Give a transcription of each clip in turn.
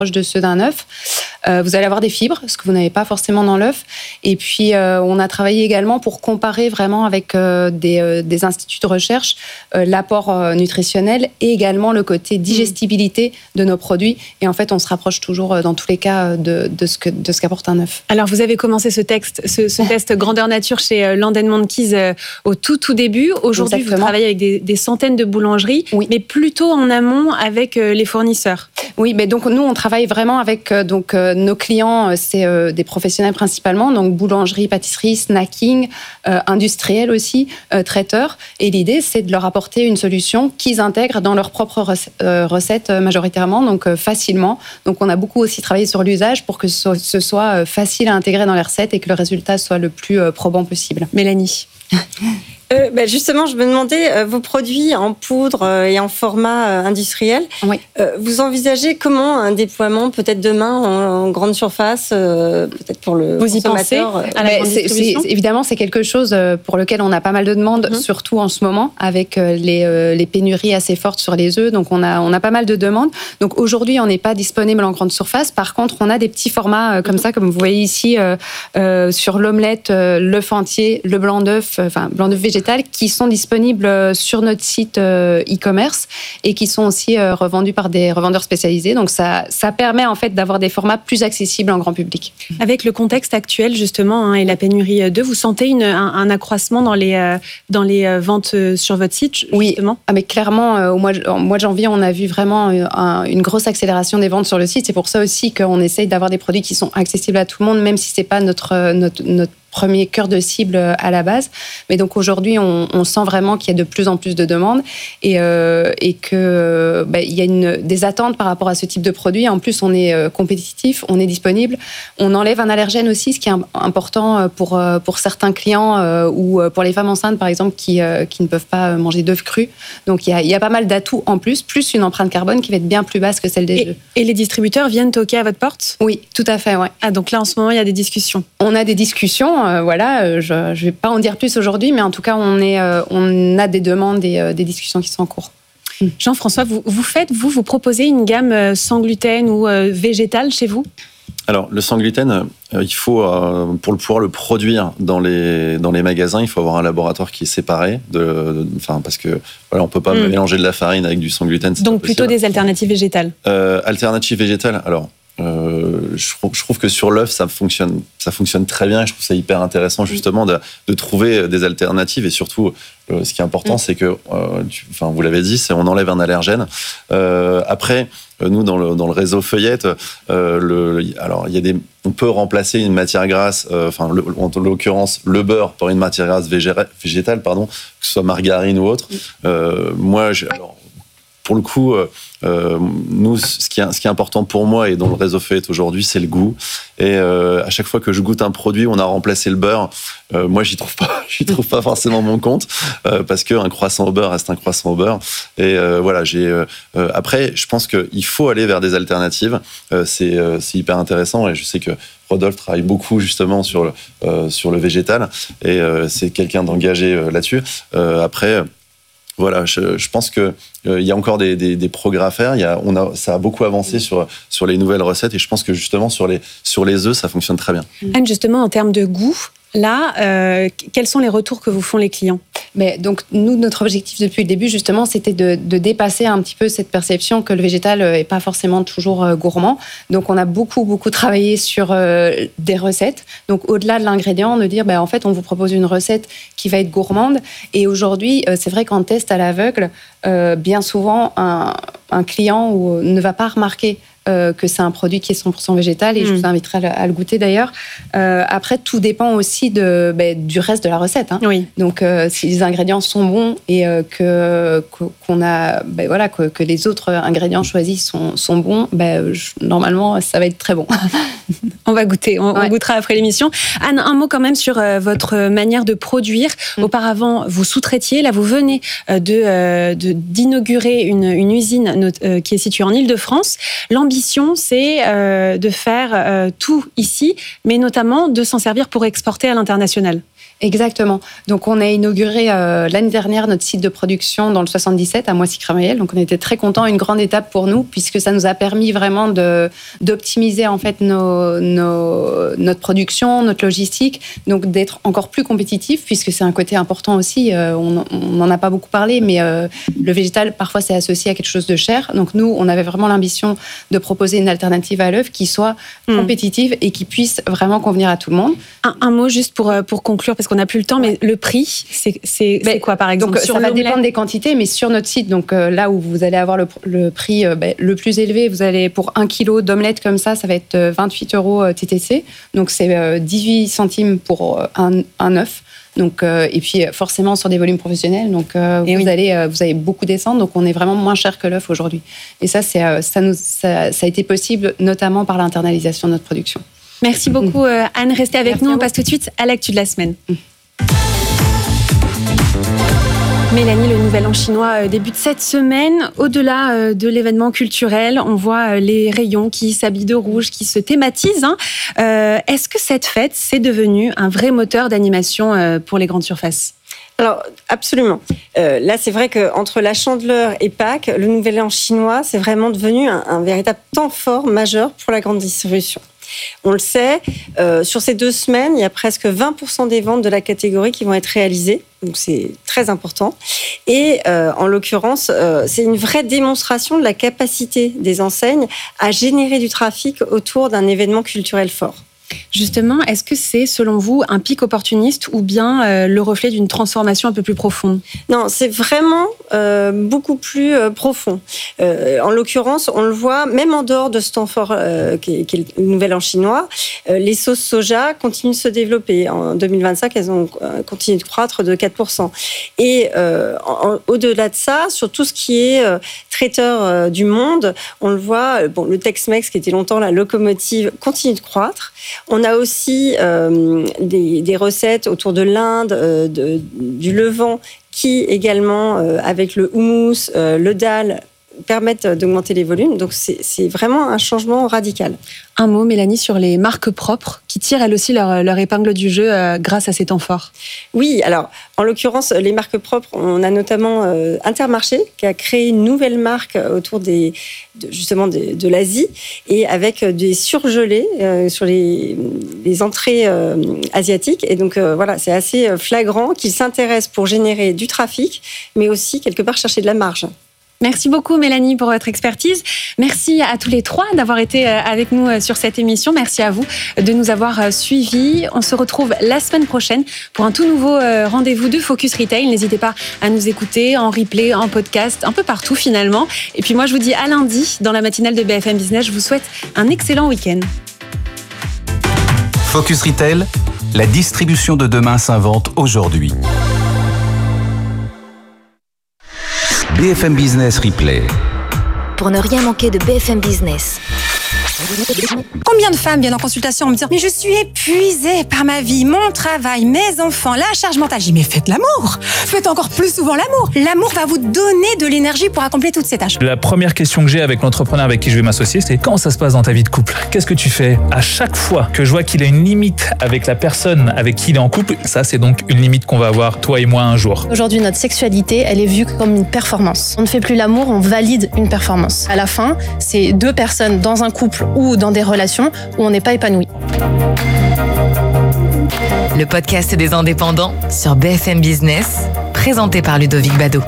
de ceux d'un œuf. Vous allez avoir des fibres, ce que vous n'avez pas forcément dans l'œuf. Et puis, on a travaillé également pour comparer vraiment avec des instituts de recherche l'apport nutritionnel et également le côté digestibilité de nos produits. Et en fait, on se rapproche toujours, dans tous les cas, de ce qu'apporte un œuf. Alors, vous avez commencé ce test grandeur nature chez Land & Monkeys au tout début. Aujourd'hui, Exactement. vous travaillez avec des centaines de boulangeries, oui. mais plutôt en amont avec les fournisseurs. Oui, mais donc nous, on travaille vraiment avec nos clients, c'est des professionnels principalement, donc boulangerie, pâtisserie, snacking, industriels aussi, traiteurs. Et l'idée, c'est de leur apporter une solution qu'ils intègrent dans leur propre recette majoritairement, donc facilement. Donc on a beaucoup aussi travaillé sur l'usage pour que ce soit facile à intégrer dans les recettes et que le résultat soit le plus probant possible. Mélanie. Justement, je me demandais, vos produits en poudre et en format industriel, oui. Vous envisagez comment un déploiement peut-être demain en grande surface, peut-être pour le consommateur à la grande distribution ? Évidemment, c'est quelque chose pour lequel on a pas mal de demandes, surtout en ce moment, avec les pénuries assez fortes sur les œufs. Donc, on a pas mal de demandes. Donc, aujourd'hui, on n'est pas disponible en grande surface. Par contre, on a des petits formats comme ça, comme vous voyez ici, sur l'omelette, l'œuf entier, le blanc d'œuf, blanc d'œuf végétal, qui sont disponibles sur notre site e-commerce et qui sont aussi revendus par des revendeurs spécialisés. Donc ça permet en fait d'avoir des formats plus accessibles en grand public. Avec le contexte actuel justement et la pénurie d'œufs, vous sentez un accroissement dans les ventes sur votre site justement ? Oui, mais clairement au mois de janvier, on a vu vraiment une grosse accélération des ventes sur le site. C'est pour ça aussi qu'on essaye d'avoir des produits qui sont accessibles à tout le monde, même si c'est pas notre premier cœur de cible à la base. Mais donc aujourd'hui, on sent vraiment qu'il y a de plus en plus de demandes et que il y a des attentes par rapport à ce type de produit. En plus, on est compétitif, on est disponible. On enlève un allergène aussi, ce qui est important pour certains clients ou pour les femmes enceintes, par exemple, qui ne peuvent pas manger d'œufs crus. Donc il y a pas mal d'atouts en plus une empreinte carbone qui va être bien plus basse que celle des œufs. Et les distributeurs viennent toquer à votre porte ? Oui, tout à fait, ouais. Ah, donc là, en ce moment, il y a des discussions. On a des discussions. Je vais pas en dire plus aujourd'hui, mais en tout cas, on a des demandes et des discussions qui sont en cours. Jean-François, vous proposez une gamme sans gluten ou végétale chez vous ? Alors, le sans gluten, il faut, pour pouvoir le produire dans les magasins, il faut avoir un laboratoire qui est séparé, parce que voilà, on peut pas mélanger de la farine avec du sans gluten. Donc plutôt des alternatives végétales. Alternatives végétales, alors. Je trouve que sur l'œuf, ça fonctionne très bien. Je trouve ça hyper intéressant justement de trouver des alternatives et surtout, ce qui est important, c'est que, vous l'avez dit, c'est on enlève un allergène. Après, nous dans le réseau Feuillette, on peut remplacer une matière grasse, en l'occurrence le beurre par une matière grasse végétale, que ce soit margarine ou autre. Pour le coup, nous, ce qui est important pour moi et dans le réseau Feuillette aujourd'hui, c'est le goût. Et à chaque fois que je goûte un produit, on a remplacé le beurre. Moi, j'y trouve pas forcément mon compte parce qu'un croissant au beurre reste un croissant au beurre. Et après, je pense qu'il faut aller vers des alternatives. C'est hyper intéressant et je sais que Rodolphe travaille beaucoup justement sur le végétal et c'est quelqu'un d'engagé là-dessus. Après. Voilà, je pense qu'il y a encore des progrès à faire. Ça a beaucoup avancé sur les nouvelles recettes et je pense que justement sur les œufs, ça fonctionne très bien. Anne, justement, en termes de goût, là, quels sont les retours que vous font les clients ? Mais donc, nous, notre objectif depuis le début, justement, c'était de dépasser un petit peu cette perception que le végétal n'est pas forcément toujours gourmand. Donc, on a beaucoup, beaucoup travaillé sur des recettes. Donc, au-delà de l'ingrédient, de dire, en fait, on vous propose une recette qui va être gourmande. Et aujourd'hui, c'est vrai qu'en test à l'aveugle, bien souvent, un client ne va pas remarquer que c'est un produit qui est 100% végétal et je vous inviterai à le goûter d'ailleurs. Après, tout dépend aussi du reste de la recette. Hein. Oui. Donc, si les ingrédients sont bons et que les autres ingrédients choisis sont bons, normalement, ça va être très bon. On va goûter, on goûtera après l'émission. Anne, un mot quand même sur votre manière de produire. Auparavant, vous sous-traitiez. Là, vous venez d'inaugurer une usine qui est située en Île-de-France. L'ambition, c'est de faire tout ici, mais notamment de s'en servir pour exporter à l'international. Exactement. Donc, on a inauguré l'année dernière notre site de production dans le 77 à Moissy-Cramayel. Donc, on était très contents. Une grande étape pour nous puisque ça nous a permis vraiment d'optimiser en fait notre production, notre logistique. Donc, d'être encore plus compétitif puisque c'est un côté important aussi. On n'en a pas beaucoup parlé, mais le végétal, parfois, c'est associé à quelque chose de cher. Donc, nous, on avait vraiment l'ambition de proposer une alternative à l'œuf qui soit compétitive et qui puisse vraiment convenir à tout le monde. Un mot juste pour conclure, parce qu'on n'a plus le temps, mais le prix, c'est quoi par exemple? Donc, ça va dépendre des quantités, mais sur notre site, donc là où vous allez avoir le prix le plus élevé, vous allez pour 1 kilo d'omelette comme ça va être 28 € TTC. Donc c'est 18 centimes pour un œuf. Donc, et puis forcément sur des volumes professionnels, donc vous allez beaucoup descendre. Donc on est vraiment moins cher que l'œuf aujourd'hui. Et ça, ça a été possible notamment par l'internalisation de notre production. Merci beaucoup Anne, restez avec nous. On passe tout de suite à l'actu de la semaine. Mélanie, le Nouvel An chinois débute cette semaine. Au-delà de l'événement culturel, on voit les rayons qui s'habillent de rouge, qui se thématisent. Est-ce que cette fête, c'est devenu un vrai moteur d'animation pour les grandes surfaces ? Alors, absolument. Là, c'est vrai qu'entre la Chandeleur et Pâques, le Nouvel An chinois, c'est vraiment devenu un véritable temps fort majeur pour la grande distribution. On le sait, sur ces 2 semaines, il y a presque 20% des ventes de la catégorie qui vont être réalisées. Donc c'est très important. Et en l'occurrence, c'est une vraie démonstration de la capacité des enseignes à générer du trafic autour d'un événement culturel fort. Justement, est-ce que c'est, selon vous, un pic opportuniste ou bien le reflet d'une transformation un peu plus profonde ? Non, c'est vraiment beaucoup plus profond. En l'occurrence, on le voit, même en dehors de ce temps fort qui est le Nouvel An chinois, les sauces soja continuent de se développer. En 2025, elles ont continué de croître de 4%. Et au-delà de ça, sur tout ce qui est traiteur du monde, on le voit, le Tex-Mex, qui était longtemps la locomotive, continue de croître. On a aussi des recettes autour de l'Inde, du Levant, qui également, avec le houmous, le dal, permettent d'augmenter les volumes. Donc c'est vraiment un changement radical. Un mot, Mélanie, sur les marques propres qui tirent elles aussi leur épingle du jeu grâce à ces temps forts. Oui, alors en l'occurrence, les marques propres, on a notamment Intermarché qui a créé une nouvelle marque autour de l'Asie et avec des surgelés sur les entrées asiatiques. Et donc voilà, c'est assez flagrant qu'ils s'intéressent pour générer du trafic, mais aussi quelque part chercher de la marge. Merci beaucoup Mélanie pour votre expertise. Merci à tous les 3 d'avoir été avec nous sur cette émission. Merci à vous de nous avoir suivis. On se retrouve la semaine prochaine pour un tout nouveau rendez-vous de Focus Retail. N'hésitez pas à nous écouter en replay, en podcast, un peu partout finalement. Et puis moi je vous dis à lundi dans la matinale de BFM Business. Je vous souhaite un excellent week-end. Focus Retail, la distribution de demain s'invente aujourd'hui. BFM Business Replay. Pour ne rien manquer de BFM Business. Combien de femmes viennent en consultation en me disant « Mais je suis épuisée par ma vie, mon travail, mes enfants, la charge mentale. » Je dis « Mais faites l'amour. Faites encore plus souvent l'amour. L'amour va vous donner de l'énergie pour accomplir toutes ces tâches. » La première question que j'ai avec l'entrepreneur avec qui je vais m'associer, c'est comment ça se passe dans ta vie de couple ? Qu'est-ce que tu fais ? À chaque fois que je vois qu'il a une limite avec la personne avec qui il est en couple, ça c'est donc une limite qu'on va avoir, toi et moi, un jour. Aujourd'hui, notre sexualité, elle est vue comme une performance. On ne fait plus l'amour, on valide une performance. À la fin, c'est 2 personnes dans un couple ou dans des relations où on n'est pas épanoui. Le podcast des indépendants sur BFM Business, présenté par Ludovic Bado.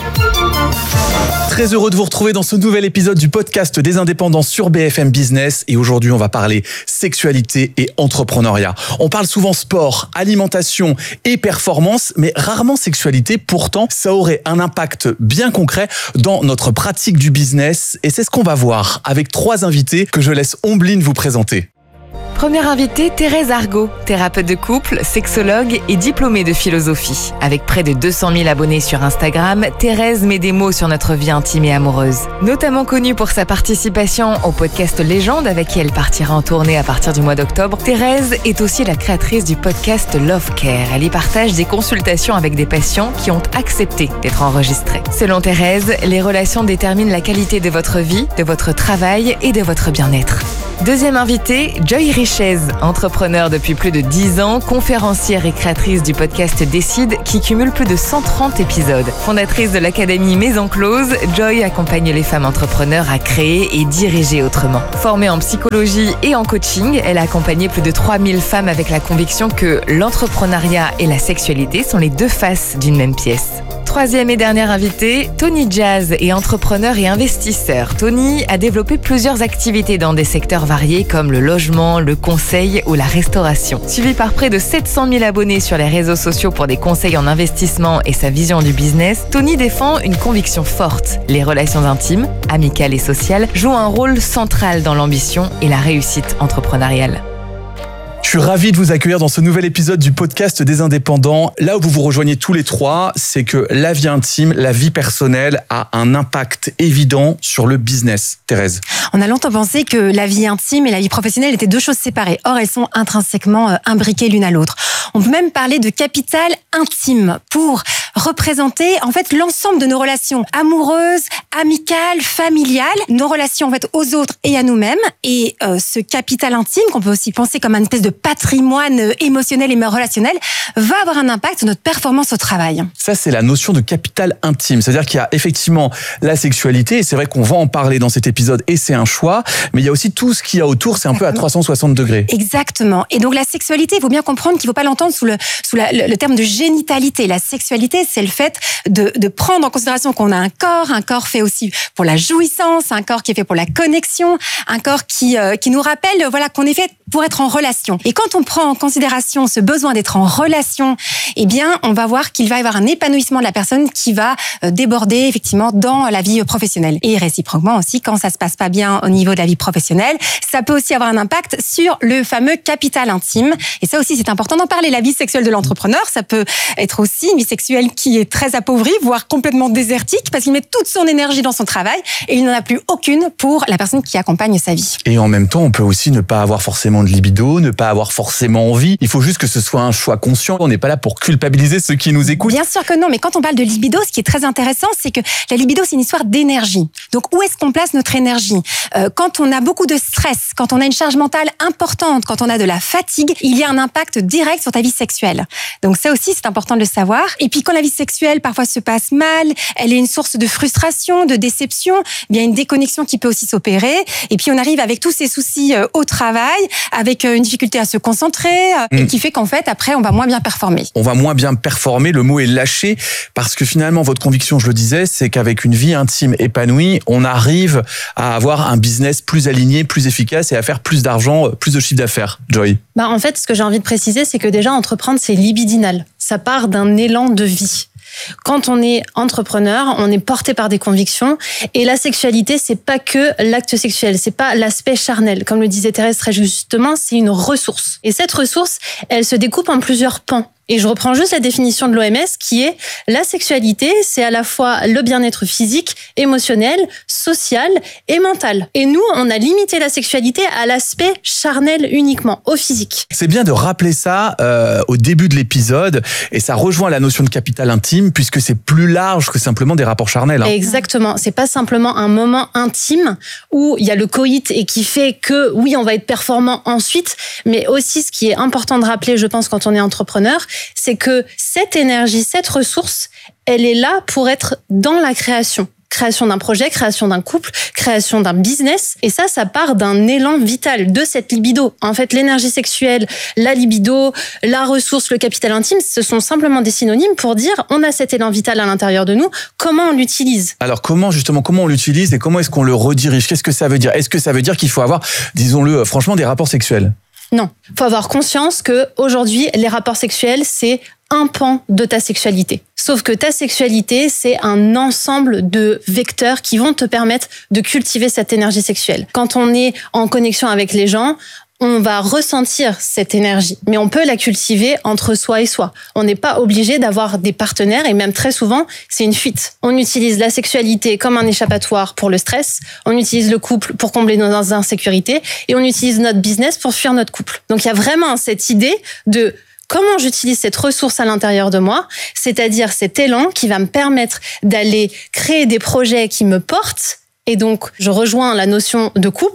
Très heureux de vous retrouver dans ce nouvel épisode du podcast des indépendants sur BFM Business. Et aujourd'hui, on va parler sexualité et entrepreneuriat. On parle souvent sport, alimentation et performance, mais rarement sexualité. Pourtant, ça aurait un impact bien concret dans notre pratique du business. Et c'est ce qu'on va voir avec 3 invités que je laisse Ombline vous présenter. Première invitée, Thérèse Argot, thérapeute de couple, sexologue et diplômée de philosophie. Avec près de 200 000 abonnés sur Instagram, Thérèse met des mots sur notre vie intime et amoureuse. Notamment connue pour sa participation au podcast Légende, avec qui elle partira en tournée à partir du mois d'octobre, Thérèse est aussi la créatrice du podcast Love Care. Elle y partage des consultations avec des patients qui ont accepté d'être enregistrés. Selon Thérèse, les relations déterminent la qualité de votre vie, de votre travail et de votre bien-être. Deuxième invitée, Joy Richez, entrepreneur depuis plus de 10 ans, conférencière et créatrice du podcast Décide qui cumule plus de 130 épisodes. Fondatrice de l'académie Maison Close, Joy accompagne les femmes entrepreneurs à créer et diriger autrement. Formée en psychologie et en coaching, elle a accompagné plus de 3000 femmes avec la conviction que l'entrepreneuriat et la sexualité sont les deux faces d'une même pièce. Troisième et dernière invitée, Tony Jazz est entrepreneur et investisseur. Tony a développé plusieurs activités dans des secteurs variés comme le logement, le conseil ou la restauration. Suivi par près de 700 000 abonnés sur les réseaux sociaux pour des conseils en investissement et sa vision du business, Tony défend une conviction forte. Les relations intimes, amicales et sociales jouent un rôle central dans l'ambition et la réussite entrepreneuriale. Je suis ravi de vous accueillir dans ce nouvel épisode du podcast des indépendants. Là où vous vous rejoignez tous les trois, c'est que la vie intime, la vie personnelle a un impact évident sur le business. Thérèse. On a longtemps pensé que la vie intime et la vie professionnelle étaient deux choses séparées. Or, elles sont intrinsèquement imbriquées l'une à l'autre. On peut même parler de capital intime pour représenter en fait l'ensemble de nos relations amoureuses, amicales, familiales, nos relations en fait aux autres et à nous-mêmes. Et ce capital intime, qu'on peut aussi penser comme une espèce de patrimoine émotionnel et relationnel, va avoir un impact sur notre performance au travail. Ça, c'est la notion de capital intime. C'est-à-dire qu'il y a effectivement la sexualité, et c'est vrai qu'on va en parler dans cet épisode, et c'est un choix, mais il y a aussi tout ce qu'il y a autour, c'est un peu à 360 degrés. Exactement. Et donc la sexualité, il faut bien comprendre qu'il ne faut pas l'entendre sous le terme de génitalité. La sexualité, c'est le fait de prendre en considération qu'on a un corps fait aussi pour la jouissance, un corps qui est fait pour la connexion, un corps qui nous rappelle qu'on est fait pour être en relation. Et quand on prend en considération ce besoin d'être en relation, eh bien, on va voir qu'il va y avoir un épanouissement de la personne qui va déborder effectivement dans la vie professionnelle. Et réciproquement aussi, quand ça se passe pas bien au niveau de la vie professionnelle, ça peut aussi avoir un impact sur le fameux capital intime. Et ça aussi, c'est important d'en parler. La vie sexuelle de l'entrepreneur, ça peut être aussi une vie sexuelle qui est très appauvrie, voire complètement désertique, parce qu'il met toute son énergie dans son travail et il n'en a plus aucune pour la personne qui accompagne sa vie. Et en même temps, on peut aussi ne pas avoir forcément de libido, ne pas avoir forcément envie. Il faut juste que ce soit un choix conscient. On n'est pas là pour culpabiliser ceux qui nous écoutent. Bien sûr que non, mais quand on parle de libido, ce qui est très intéressant, c'est que la libido, c'est une histoire d'énergie. Donc, où est-ce qu'on place notre énergie ? Quand on a beaucoup de stress, quand on a une charge mentale importante, quand on a de la fatigue, il y a un impact direct sur ta vie sexuelle. Donc, ça aussi, c'est important de le savoir. Et puis, quand la vie sexuelle, parfois, se passe mal, elle est une source de frustration, de déception, il y a une déconnexion qui peut aussi s'opérer. Et puis, on arrive avec tous ces soucis au travail, avec une difficulté à se concentrer, et qui fait qu'en fait, après, on va moins bien performer. On va moins bien performer, le mot est lâché, parce que finalement, votre conviction, je le disais, c'est qu'avec une vie intime épanouie, on arrive à avoir un business plus aligné, plus efficace et à faire plus d'argent, plus de chiffre d'affaires. Joy. En fait, ce que j'ai envie de préciser, c'est que déjà, entreprendre, c'est libidinal. Ça part d'un élan de vie. Quand on est entrepreneur, on est porté par des convictions et la sexualité, c'est pas que l'acte sexuel, c'est pas l'aspect charnel. Comme le disait Thérèse très justement, c'est une ressource. Et cette ressource, elle se découpe en plusieurs pans. Et je reprends juste la définition de l'OMS qui est la sexualité, c'est à la fois le bien-être physique, émotionnel, social et mental. Et nous, on a limité la sexualité à l'aspect charnel uniquement, au physique. C'est bien de rappeler ça au début de l'épisode et ça rejoint la notion de capital intime puisque c'est plus large que simplement des rapports charnels. Exactement. C'est pas simplement un moment intime où il y a le coït et qui fait que oui, on va être performant ensuite, mais aussi ce qui est important de rappeler, je pense, quand on est entrepreneur, c'est que cette énergie, cette ressource, elle est là pour être dans la création. Création d'un projet, création d'un couple, création d'un business. Et ça part d'un élan vital de cette libido. En fait, l'énergie sexuelle, la libido, la ressource, le capital intime, ce sont simplement des synonymes pour dire on a cet élan vital à l'intérieur de nous, comment on l'utilise ? Alors comment on l'utilise et comment est-ce qu'on le redirige ? Qu'est-ce que ça veut dire ? Est-ce que ça veut dire qu'il faut avoir, disons-le franchement, des rapports sexuels ? Non. Il faut avoir conscience que aujourd'hui, les rapports sexuels, c'est un pan de ta sexualité. Sauf que ta sexualité, c'est un ensemble de vecteurs qui vont te permettre de cultiver cette énergie sexuelle. Quand on est en connexion avec les gens, on va ressentir cette énergie, mais on peut la cultiver entre soi et soi. On n'est pas obligé d'avoir des partenaires et même très souvent, c'est une fuite. On utilise la sexualité comme un échappatoire pour le stress, on utilise le couple pour combler nos insécurités et on utilise notre business pour fuir notre couple. Donc il y a vraiment cette idée de comment j'utilise cette ressource à l'intérieur de moi, c'est-à-dire cet élan qui va me permettre d'aller créer des projets qui me portent. Et donc, je rejoins la notion de couple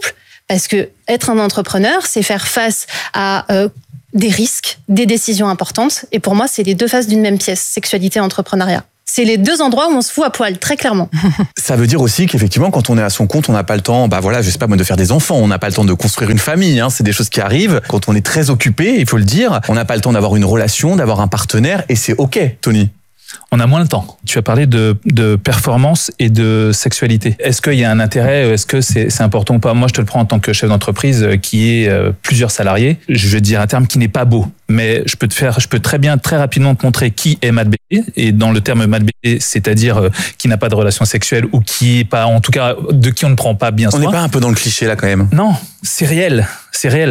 Parce que être un entrepreneur, c'est faire face à des risques, des décisions importantes. Et pour moi, c'est les deux faces d'une même pièce, sexualité et entrepreneuriat. C'est les deux endroits où on se fout à poil, très clairement. Ça veut dire aussi qu'effectivement, quand on est à son compte, on n'a pas le temps, je sais pas moi, de faire des enfants, on n'a pas le temps de construire une famille, c'est des choses qui arrivent. Quand on est très occupé, il faut le dire, on n'a pas le temps d'avoir une relation, d'avoir un partenaire, et c'est OK, Tony. On a moins le temps. Tu as parlé de performance et de sexualité. Est-ce qu'il y a un intérêt? Est-ce que c'est important ou pas? Moi, je te le prends en tant que chef d'entreprise qui est plusieurs salariés. Je vais te dire un terme qui n'est pas beau, mais je peux très rapidement te montrer qui est Matt B. Et dans le terme Matt B, c'est-à-dire qui n'a pas de relation sexuelle ou qui est pas, en tout cas, de qui on ne prend pas bien soin. On n'est pas un peu dans le cliché là quand même? Non, c'est réel. C'est réel.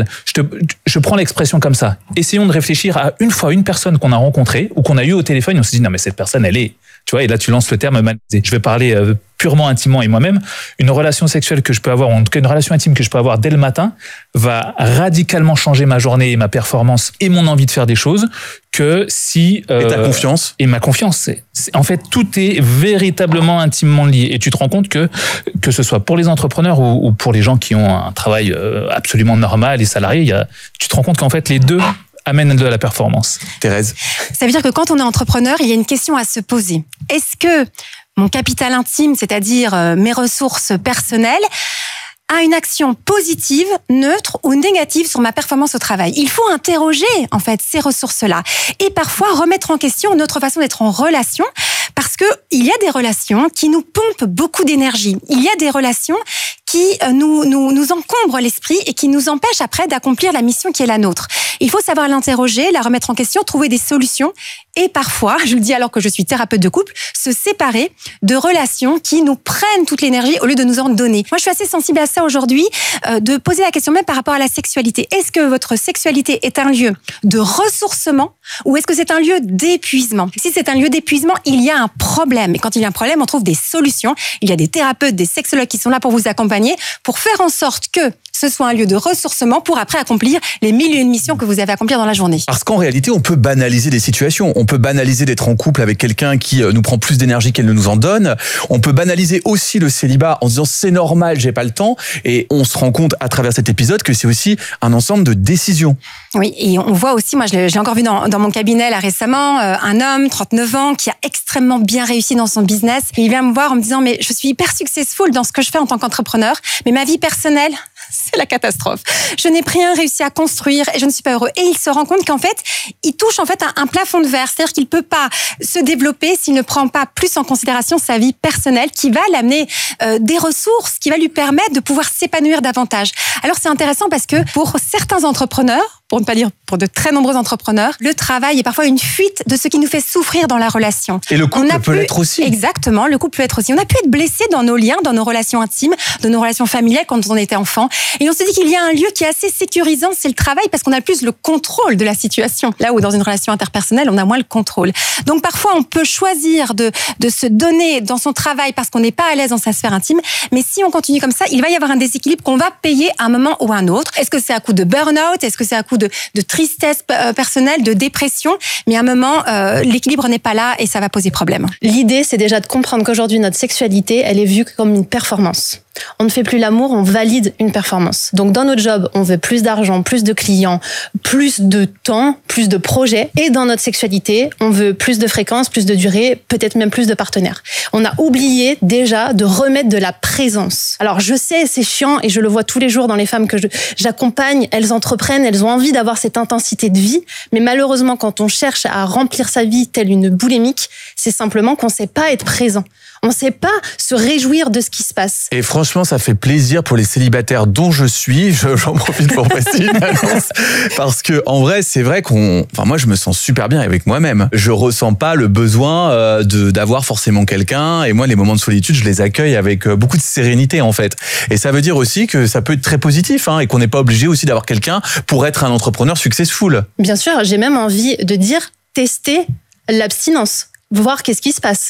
Je prends l'expression comme ça. Essayons de réfléchir à une personne qu'on a rencontrée ou qu'on a eu au téléphone et on se dit non mais cette personne elle est, tu vois, et là tu lances le terme manisé. Je vais parler purement intimement et moi-même. Une relation sexuelle que je peux avoir, ou en tout cas une relation intime que je peux avoir dès le matin va radicalement changer ma journée et ma performance et mon envie de faire des choses que si... et ta confiance? Et ma confiance. En fait, tout est véritablement intimement lié. Et tu te rends compte que ce soit pour les entrepreneurs ou pour les gens qui ont un travail absolument normal, les salariés, tu te rends compte qu'en fait les deux amène de la performance. Thérèse? Ça veut dire que quand on est entrepreneur, il y a une question à se poser. Est-ce que mon capital intime, c'est-à-dire mes ressources personnelles, a une action positive, neutre ou négative sur ma performance au travail? Il faut interroger, en fait, ces ressources-là. Et parfois, remettre en question notre façon d'être en relation, parce que il y a des relations qui nous pompent beaucoup d'énergie. Il y a des relations qui nous encombrent l'esprit et qui nous empêchent après d'accomplir la mission qui est la nôtre. Il faut savoir l'interroger, la remettre en question, trouver des solutions et parfois, je le dis alors que je suis thérapeute de couple, se séparer de relations qui nous prennent toute l'énergie au lieu de nous en donner. Moi, je suis assez sensible à ça aujourd'hui, de poser la question même par rapport à la sexualité. Est-ce que votre sexualité est un lieu de ressourcement ou est-ce que c'est un lieu d'épuisement? Si c'est un lieu d'épuisement, il y a un problème. Et quand il y a un problème, on trouve des solutions. Il y a des thérapeutes, des sexologues qui sont là pour vous accompagner, pour faire en sorte que ce soit un lieu de ressourcement pour après accomplir les 1001 missions que vous avez à accomplir dans la journée. Parce qu'en réalité, on peut banaliser des situations. On peut banaliser d'être en couple avec quelqu'un qui nous prend plus d'énergie qu'elle ne nous en donne. On peut banaliser aussi le célibat en disant c'est normal, j'ai pas le temps. Et on se rend compte à travers cet épisode que c'est aussi un ensemble de décisions. Oui, et on voit aussi, moi je l'ai encore vu dans mon cabinet là récemment, un homme, 39 ans, qui a extrêmement bien réussi dans son business. Et il vient me voir en me disant mais je suis hyper successful dans ce que je fais en tant qu'entrepreneur, mais ma vie personnelle, c'est la catastrophe. Je n'ai rien réussi à construire et je ne suis pas heureux. Et il se rend compte qu'en fait, il touche en fait un plafond de verre. C'est-à-dire qu'il peut pas se développer s'il ne prend pas plus en considération sa vie personnelle qui va l'amener des ressources, qui va lui permettre de pouvoir s'épanouir davantage. Alors c'est intéressant parce que pour certains entrepreneurs, pour ne pas dire pour de très nombreux entrepreneurs, le travail est parfois une fuite de ce qui nous fait souffrir dans la relation. Et le couple peut l'être aussi. Exactement, le couple peut être aussi. On a pu être blessé dans nos liens, dans nos relations intimes, dans nos relations familiales quand on était enfant. Et on se dit qu'il y a un lieu qui est assez sécurisant, c'est le travail, parce qu'on a plus le contrôle de la situation. Là où dans une relation interpersonnelle, on a moins le contrôle. Donc parfois, on peut choisir de se donner dans son travail parce qu'on n'est pas à l'aise dans sa sphère intime. Mais si on continue comme ça, il va y avoir un déséquilibre qu'on va payer à un moment ou à un autre. Est-ce que c'est à coup de burn-out? Est-ce que c'est à coup de tristesse personnelle, de dépression? Mais à un moment, l'équilibre n'est pas là et ça va poser problème. L'idée, c'est déjà de comprendre qu'aujourd'hui, notre sexualité, elle est vue comme une performance. On ne fait plus l'amour, on valide une performance. Donc dans notre job, on veut plus d'argent, plus de clients, plus de temps, plus de projets. Et dans notre sexualité, on veut plus de fréquences, plus de durée, peut-être même plus de partenaires. On a oublié déjà de remettre de la présence. Alors je sais, c'est chiant et je le vois tous les jours dans les femmes que j'accompagne. Elles entreprennent, elles ont envie d'avoir cette intensité de vie. Mais malheureusement, quand on cherche à remplir sa vie telle une boulémique, c'est simplement qu'on ne sait pas être présent. On ne sait pas se réjouir de ce qui se passe. Et franchement, ça fait plaisir pour les célibataires dont je suis. J'en profite pour passer une annonce. Parce que, en vrai, c'est vrai moi, je me sens super bien avec moi-même. Je ressens pas le besoin d'avoir forcément quelqu'un. Et moi, les moments de solitude, je les accueille avec beaucoup de sérénité, en fait. Et ça veut dire aussi que ça peut être très positif, et qu'on n'est pas obligé aussi d'avoir quelqu'un pour être un entrepreneur successful. Bien sûr, j'ai même envie de dire tester l'abstinence, voir qu'est-ce qui se passe.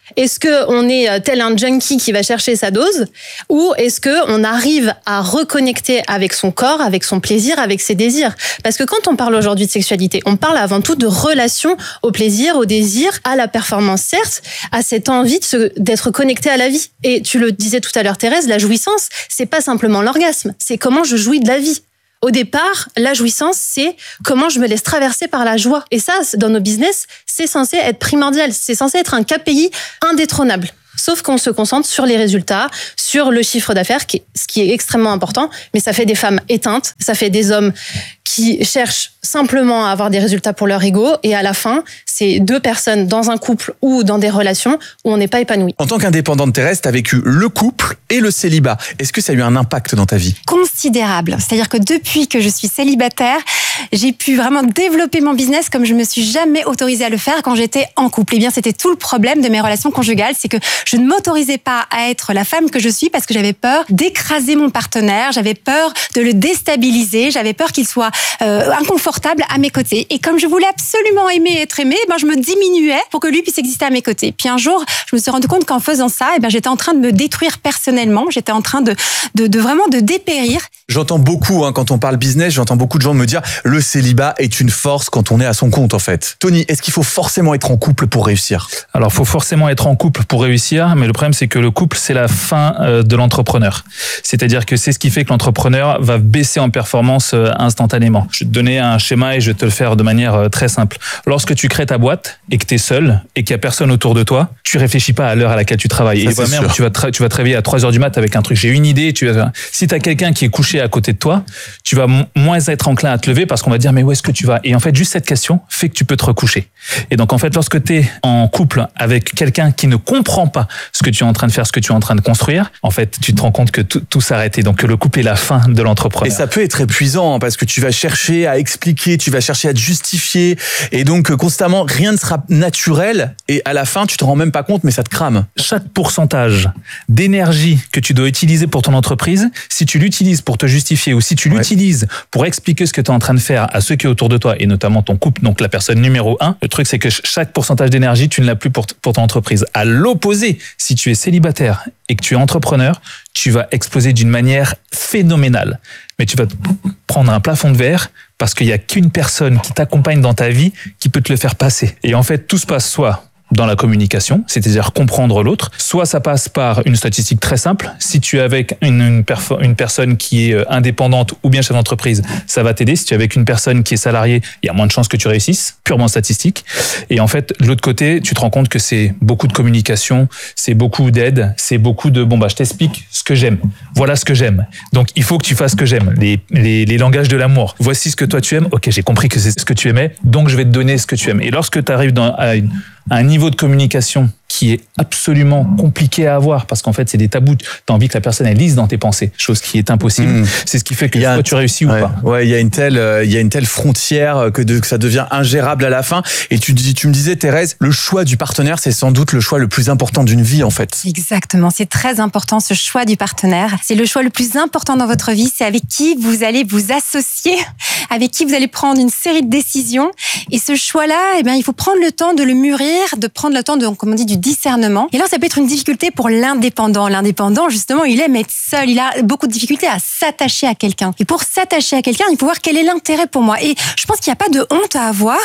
Est-ce qu'on est tel un junkie qui va chercher sa dose, ou est-ce qu'on arrive à reconnecter avec son corps, avec son plaisir, avec ses désirs? Parce que quand on parle aujourd'hui de sexualité, on parle avant tout de relation au plaisir, au désir, à la performance, certes, à cette envie d'être connecté à la vie. Et tu le disais tout à l'heure, Thérèse, la jouissance, c'est pas simplement l'orgasme, c'est comment je jouis de la vie. Au départ, la jouissance, c'est comment je me laisse traverser par la joie. Et ça, dans nos business, c'est censé être primordial. C'est censé être un KPI indétrônable. Sauf qu'on se concentre sur les résultats, sur le chiffre d'affaires, ce qui est extrêmement important. Mais ça fait des femmes éteintes, ça fait des hommes qui cherchent simplement à avoir des résultats pour leur ego. Et à la fin, c'est 2 personnes dans un couple ou dans des relations où on n'est pas épanoui. En tant qu'indépendante, Thérèse, tu as vécu le couple et le célibat. Est-ce que ça a eu un impact dans ta vie? Considérable. C'est-à-dire que depuis que je suis célibataire, j'ai pu vraiment développer mon business comme je me suis jamais autorisée à le faire quand j'étais en couple. Eh bien, c'était tout le problème de mes relations conjugales, c'est que je ne m'autorisais pas à être la femme que je suis parce que j'avais peur d'écraser mon partenaire, j'avais peur de le déstabiliser, j'avais peur qu'il soit inconfortable à mes côtés. Et comme je voulais absolument aimer et être aimée, je me diminuais pour que lui puisse exister à mes côtés. Puis un jour, je me suis rendu compte qu'en faisant ça, j'étais en train de me détruire personnellement, j'étais en train de vraiment de dépérir. J'entends beaucoup, quand on parle business, j'entends beaucoup de gens me dire le célibat est une force quand on est à son compte, en fait. Tony, est-ce qu'il faut forcément être en couple pour réussir? Alors, il faut forcément être en couple pour réussir, mais le problème, c'est que le couple, c'est la fin de l'entrepreneur. C'est-à-dire que c'est ce qui fait que l'entrepreneur va baisser en performance instantanément. Je vais te donner un schéma et je vais te le faire de manière très simple. Lorsque tu crées ta boîte et que tu es seul et qu'il n'y a personne autour de toi, tu réfléchis pas à l'heure à laquelle tu travailles. Ça, et même, tu vas te réveiller à 3h du mat avec un truc. J'ai une idée. Si tu as quelqu'un qui est couché à côté de toi, tu vas moins être enclin à te lever parce qu'on va dire mais où est-ce que tu vas? Et en fait, juste cette question fait que tu peux te recoucher. Et donc en fait, lorsque tu es en couple avec quelqu'un qui ne comprend pas ce que tu es en train de faire, ce que tu es en train de construire, en fait, tu te rends compte que tout s'arrête et donc que le couple est la fin de l'entrepreneur. Et ça peut être épuisant parce que tu vas chercher à expliquer, tu vas chercher à te justifier et donc constamment rien ne sera naturel et à la fin tu te rends même pas compte mais ça te crame. Chaque pourcentage d'énergie que tu dois utiliser pour ton entreprise, si tu l'utilises pour te justifier ou si tu l'utilises pour expliquer ce que tu es en train de faire à ceux qui est autour de toi et notamment ton couple, donc la personne numéro 1, le truc c'est que chaque pourcentage d'énergie tu ne l'as plus pour ton entreprise. À l'opposé, si tu es célibataire et que tu es entrepreneur, tu vas exploser d'une manière phénoménale. Mais tu vas prendre un plafond de verre parce qu'il n'y a qu'une personne qui t'accompagne dans ta vie qui peut te le faire passer. Et en fait, tout se passe soit dans la communication, c'est-à-dire comprendre l'autre. Soit ça passe par une statistique très simple. Si tu es avec une personne qui est indépendante ou bien chef d'entreprise, ça va t'aider. Si tu es avec une personne qui est salariée, il y a moins de chances que tu réussisses, purement statistique. Et en fait, de l'autre côté, tu te rends compte que c'est beaucoup de communication, c'est beaucoup d'aide, c'est beaucoup de je t'explique ce que j'aime. Voilà ce que j'aime. Donc il faut que tu fasses ce que j'aime. Les langages de l'amour. Voici ce que toi tu aimes. Ok, j'ai compris que c'est ce que tu aimais, donc je vais te donner ce que tu aimes. Et lorsque tu arrives à un niveau de communication qui est absolument compliqué à avoir parce qu'en fait c'est des tabous, tu as envie que la personne elle lise dans tes pensées, chose qui est impossible. C'est ce qui fait que soit tu réussis ou pas. Ouais, il y a une telle frontière que ça devient ingérable à la fin. Et tu me disais, Thérèse, le choix du partenaire, c'est sans doute le choix le plus important d'une vie en fait. Exactement, c'est très important ce choix du partenaire. C'est le choix le plus important dans votre vie, c'est avec qui vous allez vous associer, avec qui vous allez prendre une série de décisions. Et ce choix-là, il faut prendre le temps de le mûrir, de prendre le temps de, comme on dit, du discernement. Et là, ça peut être une difficulté pour l'indépendant. L'indépendant, justement, il aime être seul. Il a beaucoup de difficultés à s'attacher à quelqu'un. Et pour s'attacher à quelqu'un, il faut voir quel est l'intérêt pour moi. Et je pense qu'il n'y a pas de honte à avoir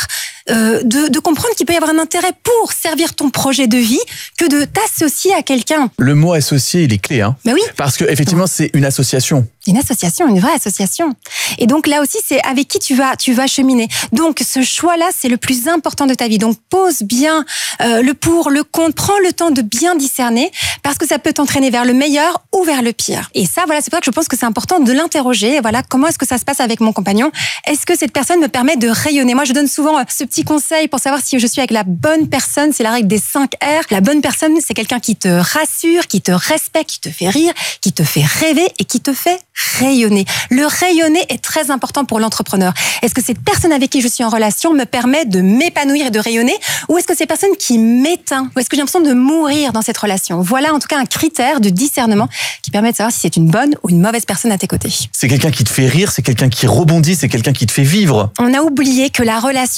de comprendre qu'il peut y avoir un intérêt pour servir ton projet de vie que de t'associer à quelqu'un. Le mot associé, il est clé, hein. Mais oui. Parce que effectivement, c'est une association. Une association, une vraie association. Et donc là aussi, c'est avec qui tu vas cheminer. Donc ce choix-là, c'est le plus important de ta vie. Donc pose bien le pour, le contre, prends le temps de bien discerner parce que ça peut t'entraîner vers le meilleur ou vers le pire. Et ça, voilà, c'est pour ça que je pense que c'est important de l'interroger. Voilà, comment est-ce que ça se passe avec mon compagnon? Est-ce que cette personne me permet de rayonner? Moi, je donne souvent ce petit conseil pour savoir si je suis avec la bonne personne. C'est la règle des 5 R. La bonne personne, c'est quelqu'un qui te rassure, qui te respecte, qui te fait rire, qui te fait rêver et qui te fait rayonner. Le rayonner est très important pour l'entrepreneur. Est-ce que cette personne avec qui je suis en relation me permet de m'épanouir et de rayonner ou est-ce que c'est personne qui m'éteint ou est-ce que j'ai l'impression de mourir dans cette relation? Voilà en tout cas un critère de discernement qui permet de savoir si c'est une bonne ou une mauvaise personne à tes côtés. C'est quelqu'un qui te fait rire, c'est quelqu'un qui rebondit, c'est quelqu'un qui te fait vivre. On a oublié que la relation de couple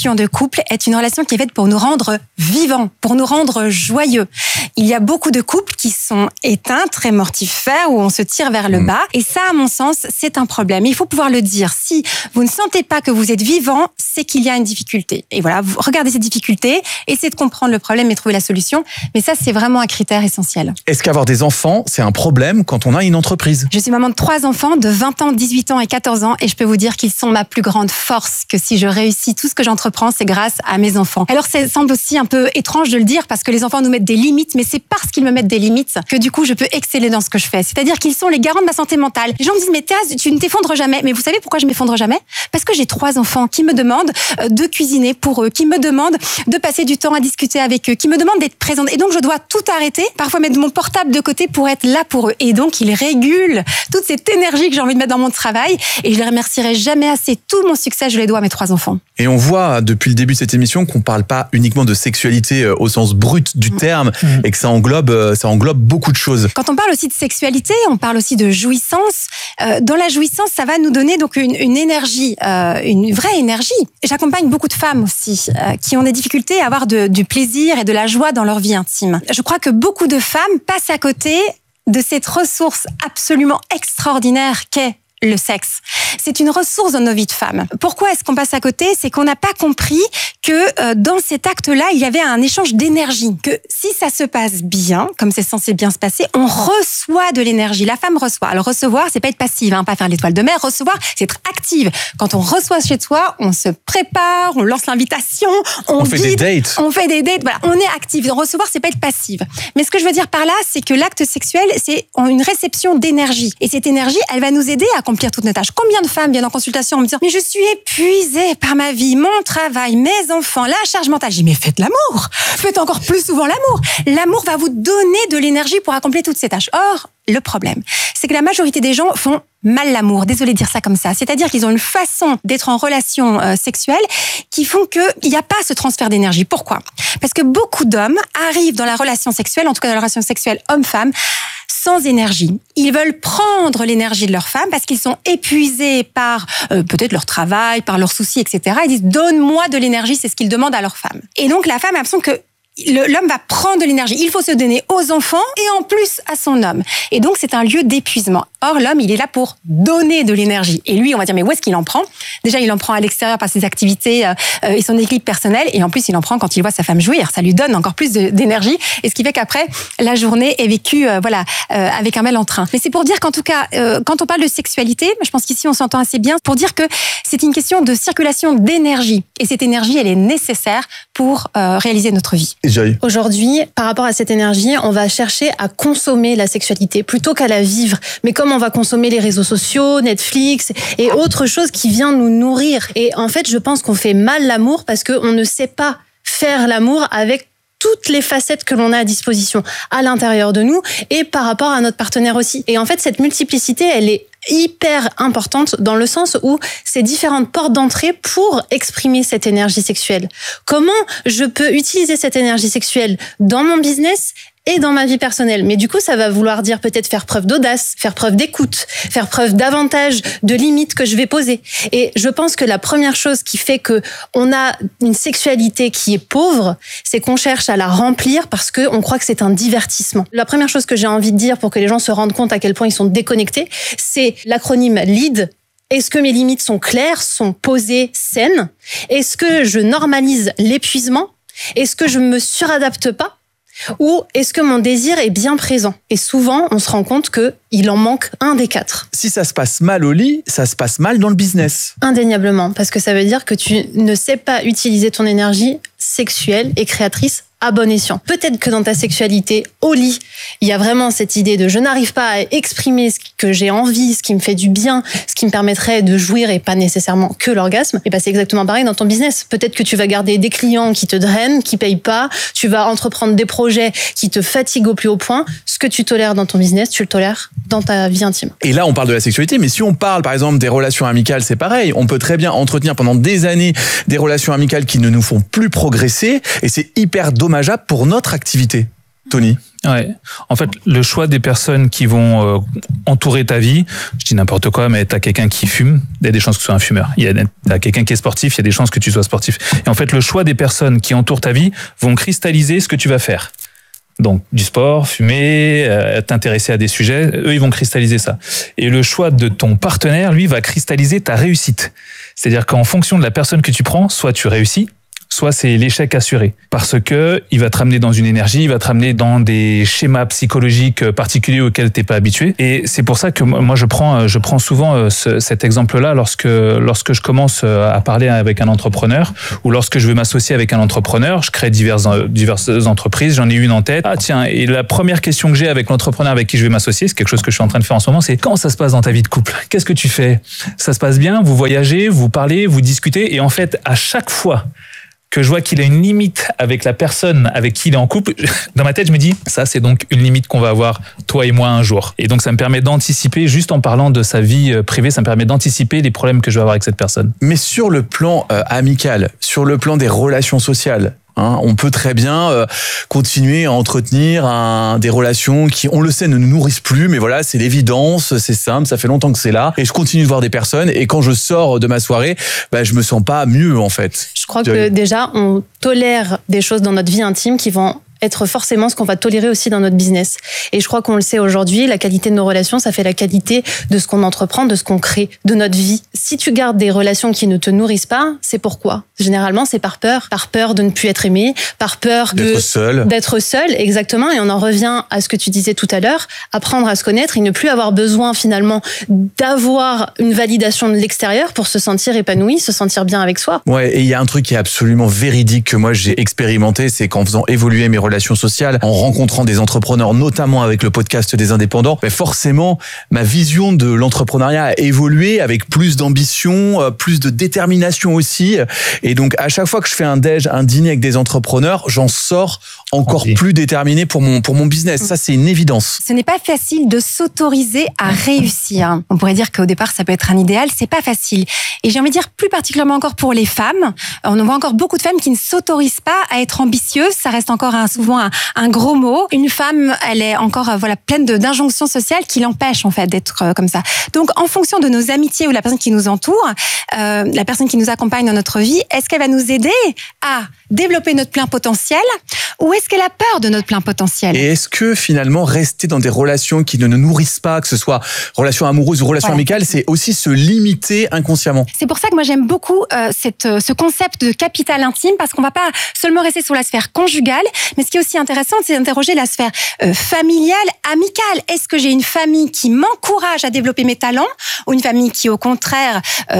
couple est une relation qui est faite pour nous rendre vivants, pour nous rendre joyeux. Il y a beaucoup de couples qui sont éteints, très mortifères, où on se tire vers le bas. Et ça, à mon sens, c'est un problème. Il faut pouvoir le dire. Si vous ne sentez pas que vous êtes vivant, c'est qu'il y a une difficulté. Et voilà, vous regardez cette difficulté, essayez de comprendre le problème et trouver la solution. Mais ça, c'est vraiment un critère essentiel. Est-ce qu'avoir des enfants, c'est un problème quand on a une entreprise? Je suis maman de 3 enfants de 20 ans, 18 ans et 14 ans et je peux vous dire qu'ils sont ma plus grande force, que si je réussis tout ce que j'entreprends, c'est grâce à mes enfants. Alors ça semble aussi un peu étrange de le dire parce que les enfants nous mettent des limites, mais c'est parce qu'ils me mettent des limites que du coup je peux exceller dans ce que je fais. C'est-à-dire qu'ils sont les garants de ma santé mentale. Les gens me disent mais Thérèse, tu ne t'effondres jamais. Mais vous savez pourquoi je m'effondre jamais? Parce que j'ai 3 enfants qui me demandent de cuisiner pour eux, qui me demandent de passer du temps à discuter avec eux, qui me demandent d'être présente. Et donc je dois tout arrêter, parfois mettre mon portable de côté pour être là pour eux. Et donc ils régulent toute cette énergie que j'ai envie de mettre dans mon travail. Et je les remercierai jamais assez. Tout mon succès, je les dois à mes 3 enfants. Et on voit depuis le début de cette émission qu'on parle pas uniquement de sexualité au sens brut du terme et que ça englobe beaucoup de choses. Quand on parle aussi de sexualité, on parle aussi de jouissance. Dans la jouissance, ça va nous donner donc une énergie, une vraie énergie. J'accompagne beaucoup de femmes aussi qui ont des difficultés à avoir du plaisir et de la joie dans leur vie intime. Je crois que beaucoup de femmes passent à côté de cette ressource absolument extraordinaire qu'est le sexe. C'est une ressource dans nos vies de femmes. Pourquoi est-ce qu'on passe à côté? C'est qu'on n'a pas compris que dans cet acte-là, il y avait un échange d'énergie. Que si ça se passe bien, comme c'est censé bien se passer, on reçoit de l'énergie. La femme reçoit. Alors recevoir, c'est pas être passive, pas faire l'étoile de mer. Recevoir, c'est être active. Quand on reçoit chez soi, on se prépare, on lance l'invitation, on fait des dates. On fait des dates. Voilà, on est active. Recevoir, c'est pas être passive. Mais ce que je veux dire par là, c'est que l'acte sexuel, c'est une réception d'énergie. Et cette énergie, elle va nous aider à accomplir toutes nos tâches. Combien de femmes viennent en consultation en me disant mais je suis épuisée par ma vie, mon travail, mes enfants, la charge mentale. Je dis mais faites l'amour, faites encore plus souvent l'amour. L'amour va vous donner de l'énergie pour accomplir toutes ces tâches. Or, le problème, c'est que la majorité des gens font mal l'amour. Désolée de dire ça comme ça. C'est-à-dire qu'ils ont une façon d'être en relation sexuelle qui font qu'il n'y a pas ce transfert d'énergie. Pourquoi? Parce que beaucoup d'hommes arrivent dans la relation sexuelle, en tout cas dans la relation sexuelle homme-femme, sans énergie. Ils veulent prendre l'énergie de leur femme parce qu'ils sont épuisés par peut-être leur travail, par leurs soucis, etc. Ils disent « donne-moi de l'énergie », c'est ce qu'ils demandent à leur femme. Et donc la femme a l'impression que l'homme va prendre de l'énergie. Il faut se donner aux enfants et en plus à son homme. Et donc, c'est un lieu d'épuisement. Or, l'homme, il est là pour donner de l'énergie. Et lui, on va dire, mais où est-ce qu'il en prend? Déjà, il en prend à l'extérieur par ses activités et son équilibre personnel. Et en plus, il en prend quand il voit sa femme jouir. Ça lui donne encore plus d'énergie. Et ce qui fait qu'après, la journée est vécue avec un bel entrain. Mais c'est pour dire qu'en tout cas, quand on parle de sexualité, je pense qu'ici, on s'entend assez bien, pour dire que c'est une question de circulation d'énergie. Et cette énergie, elle est nécessaire pour réaliser notre vie. Joy. Aujourd'hui, par rapport à cette énergie, on va chercher à consommer la sexualité plutôt qu'à la vivre. Mais comme on va consommer les réseaux sociaux, Netflix et autre chose qui vient nous nourrir. Et en fait, je pense qu'on fait mal l'amour parce qu'on ne sait pas faire l'amour avec toutes les facettes que l'on a à disposition à l'intérieur de nous et par rapport à notre partenaire aussi. Et en fait, cette multiplicité, elle est hyper importante dans le sens où c'est différentes portes d'entrée pour exprimer cette énergie sexuelle. Comment je peux utiliser cette énergie sexuelle dans mon business et dans ma vie personnelle. Mais du coup, ça va vouloir dire peut-être faire preuve d'audace, faire preuve d'écoute, faire preuve davantage de limites que je vais poser. Et je pense que la première chose qui fait que on a une sexualité qui est pauvre, c'est qu'on cherche à la remplir parce que on croit que c'est un divertissement. La première chose que j'ai envie de dire pour que les gens se rendent compte à quel point ils sont déconnectés, c'est l'acronyme LEAD. Est-ce que mes limites sont claires, sont posées, saines? Est-ce que je normalise l'épuisement? Est-ce que je me suradapte pas? Ou est-ce que mon désir est bien présent? Et souvent, on se rend compte qu'il en manque un des 4. Si ça se passe mal au lit, ça se passe mal dans le business. Indéniablement, parce que ça veut dire que tu ne sais pas utiliser ton énergie sexuelle et créatrice à bon escient. Peut-être que dans ta sexualité, au lit, il y a vraiment cette idée de je n'arrive pas à exprimer ce que j'ai envie, ce qui me fait du bien, ce qui me permettrait de jouir et pas nécessairement que l'orgasme. Et ben c'est exactement pareil dans ton business. Peut-être que tu vas garder des clients qui te drainent, qui payent pas, tu vas entreprendre des projets qui te fatiguent au plus haut point. Ce que tu tolères dans ton business, tu le tolères dans ta vie intime. Et là, on parle de la sexualité, mais si on parle par exemple des relations amicales, c'est pareil. On peut très bien entretenir pendant des années des relations amicales qui ne nous font plus progresser et c'est hyper dommageable pour notre activité. Tony? Ouais. En fait, le choix des personnes qui vont entourer ta vie, je dis n'importe quoi, mais t'as quelqu'un qui fume, il y a des chances que tu sois un fumeur. T'as quelqu'un qui est sportif, il y a des chances que tu sois sportif. Et en fait, le choix des personnes qui entourent ta vie vont cristalliser ce que tu vas faire. Donc, du sport, fumer, t'intéresser à des sujets, eux, ils vont cristalliser ça. Et le choix de ton partenaire, lui, va cristalliser ta réussite. C'est-à-dire qu'en fonction de la personne que tu prends, soit tu réussis, soit c'est l'échec assuré. Parce que il va te ramener dans une énergie, il va te ramener dans des schémas psychologiques particuliers auxquels t'es pas habitué. Et c'est pour ça que moi, je prends souvent cet exemple-là lorsque je commence à parler avec un entrepreneur ou lorsque je veux m'associer avec un entrepreneur. Je crée diverses entreprises, j'en ai une en tête. Ah tiens, et la première question que j'ai avec l'entrepreneur avec qui je vais m'associer, c'est quelque chose que je suis en train de faire en ce moment, c'est comment ça se passe dans ta vie de couple? Qu'est-ce que tu fais? Ça se passe bien? Vous voyagez, vous parlez, vous discutez, et en fait, à chaque fois que je vois qu'il a une limite avec la personne avec qui il est en couple, dans ma tête, je me dis, ça, c'est donc une limite qu'on va avoir, toi et moi, un jour. Et donc, ça me permet d'anticiper, juste en parlant de sa vie privée, ça me permet d'anticiper les problèmes que je vais avoir avec cette personne. Mais sur le plan amical, sur le plan des relations sociales, on peut très bien continuer à entretenir des relations qui, on le sait, ne nous nourrissent plus, mais voilà, c'est l'évidence, c'est simple, ça fait longtemps que c'est là, et je continue de voir des personnes, et quand je sors de ma soirée, je me sens pas mieux, en fait. Je crois que déjà, on tolère des choses dans notre vie intime qui vont être forcément ce qu'on va tolérer aussi dans notre business. Et je crois qu'on le sait aujourd'hui, la qualité de nos relations, ça fait la qualité de ce qu'on entreprend, de ce qu'on crée, de notre vie. Si tu gardes des relations qui ne te nourrissent pas, c'est pourquoi? Généralement, c'est par peur de ne plus être aimé, par peur d'être seul, exactement. Et on en revient à ce que tu disais tout à l'heure, apprendre à se connaître et ne plus avoir besoin finalement d'avoir une validation de l'extérieur pour se sentir épanoui, se sentir bien avec soi. Ouais, et il y a un truc qui est absolument véridique que moi j'ai expérimenté, c'est qu'en faisant évoluer mes relations sociales, en rencontrant des entrepreneurs, notamment avec le podcast des indépendants, forcément, ma vision de l'entrepreneuriat a évolué avec plus d'ambition, plus de détermination aussi. Et donc, à chaque fois que je fais un dîner avec des entrepreneurs, j'en sors encore plus déterminé pour mon business. Ça, c'est une évidence. Ce n'est pas facile de s'autoriser à réussir. On pourrait dire qu'au départ, ça peut être un idéal. C'est pas facile. Et j'ai envie de dire plus particulièrement encore pour les femmes. On voit encore beaucoup de femmes qui ne s'autorisent pas à être ambitieuses. Ça reste encore souvent un gros mot. Une femme, elle est encore pleine d'injonctions sociales qui l'empêchent en fait d'être comme ça. Donc, en fonction de nos amitiés ou de la personne qui nous entoure, la personne qui nous accompagne dans notre vie, est-ce qu'elle va nous aider à développer notre plein potentiel ou est-ce qu'elle a peur de notre plein potentiel? Et est-ce que finalement rester dans des relations qui ne nous nourrissent pas, que ce soit relations amoureuses ou relations amicales, c'est aussi se limiter inconsciemment? C'est pour ça que moi j'aime beaucoup ce concept de capital intime, parce qu'on va pas seulement rester sur la sphère conjugale, mais ce qui est aussi intéressant, c'est d'interroger la sphère familiale, amicale. Est-ce que j'ai une famille qui m'encourage à développer mes talents ou une famille qui au contraire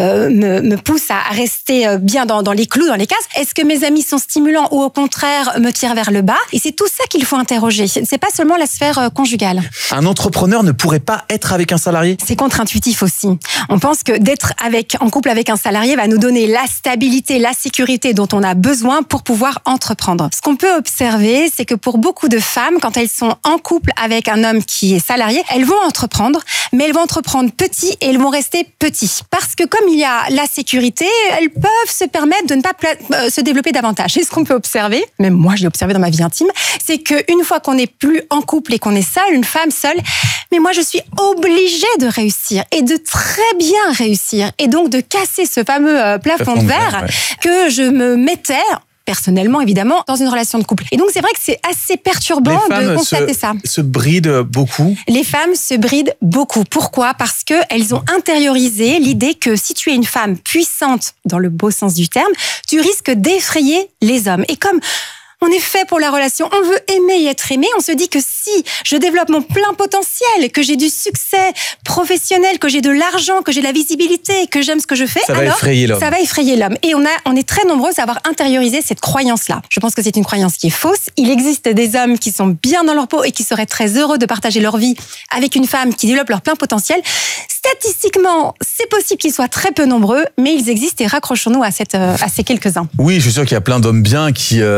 me pousse à rester bien dans les clous, dans les cases? Est-ce que mes amis sont stimulants ou au contraire me tirent vers le bas? Et c'est tout ça qu'il faut interroger. C'est pas seulement la sphère conjugale. Un entrepreneur ne pourrait pas être avec un salarié? C'est contre-intuitif aussi. On pense que d'être en couple avec un salarié va nous donner la stabilité, la sécurité dont on a besoin pour pouvoir entreprendre. Ce qu'on peut observer, c'est que pour beaucoup de femmes, quand elles sont en couple avec un homme qui est salarié, elles vont entreprendre, mais elles vont entreprendre petit et elles vont rester petits. Parce que comme il y a la sécurité, elles peuvent se permettre de ne pas se développer davantage. Et ce qu'on peut observer, même moi je l'ai observé dans ma vie intime, c'est qu'une fois qu'on n'est plus en couple et qu'on est seule, une femme seule, mais moi je suis obligée de réussir et de très bien réussir et donc de casser ce fameux plafond de verre que je me mettais personnellement, évidemment, dans une relation de couple. Et donc, c'est vrai que c'est assez perturbant de constater ça. Les femmes se brident beaucoup. Les femmes se brident beaucoup. Pourquoi? Parce qu'elles ont intériorisé l'idée que si tu es une femme puissante, dans le beau sens du terme, tu risques d'effrayer les hommes. Et comme on est fait pour la relation, on veut aimer et être aimé, on se dit que si je développe mon plein potentiel, que j'ai du succès professionnel, que j'ai de l'argent, que j'ai de la visibilité, que j'aime ce que je fais, alors ça va effrayer l'homme. Et on est très nombreux à avoir intériorisé cette croyance-là. Je pense que c'est une croyance qui est fausse. Il existe des hommes qui sont bien dans leur peau et qui seraient très heureux de partager leur vie avec une femme qui développe leur plein potentiel. Statistiquement, c'est possible qu'ils soient très peu nombreux, mais ils existent et raccrochons-nous à ces quelques-uns. Oui, je suis sûr qu'il y a plein d'hommes bien qui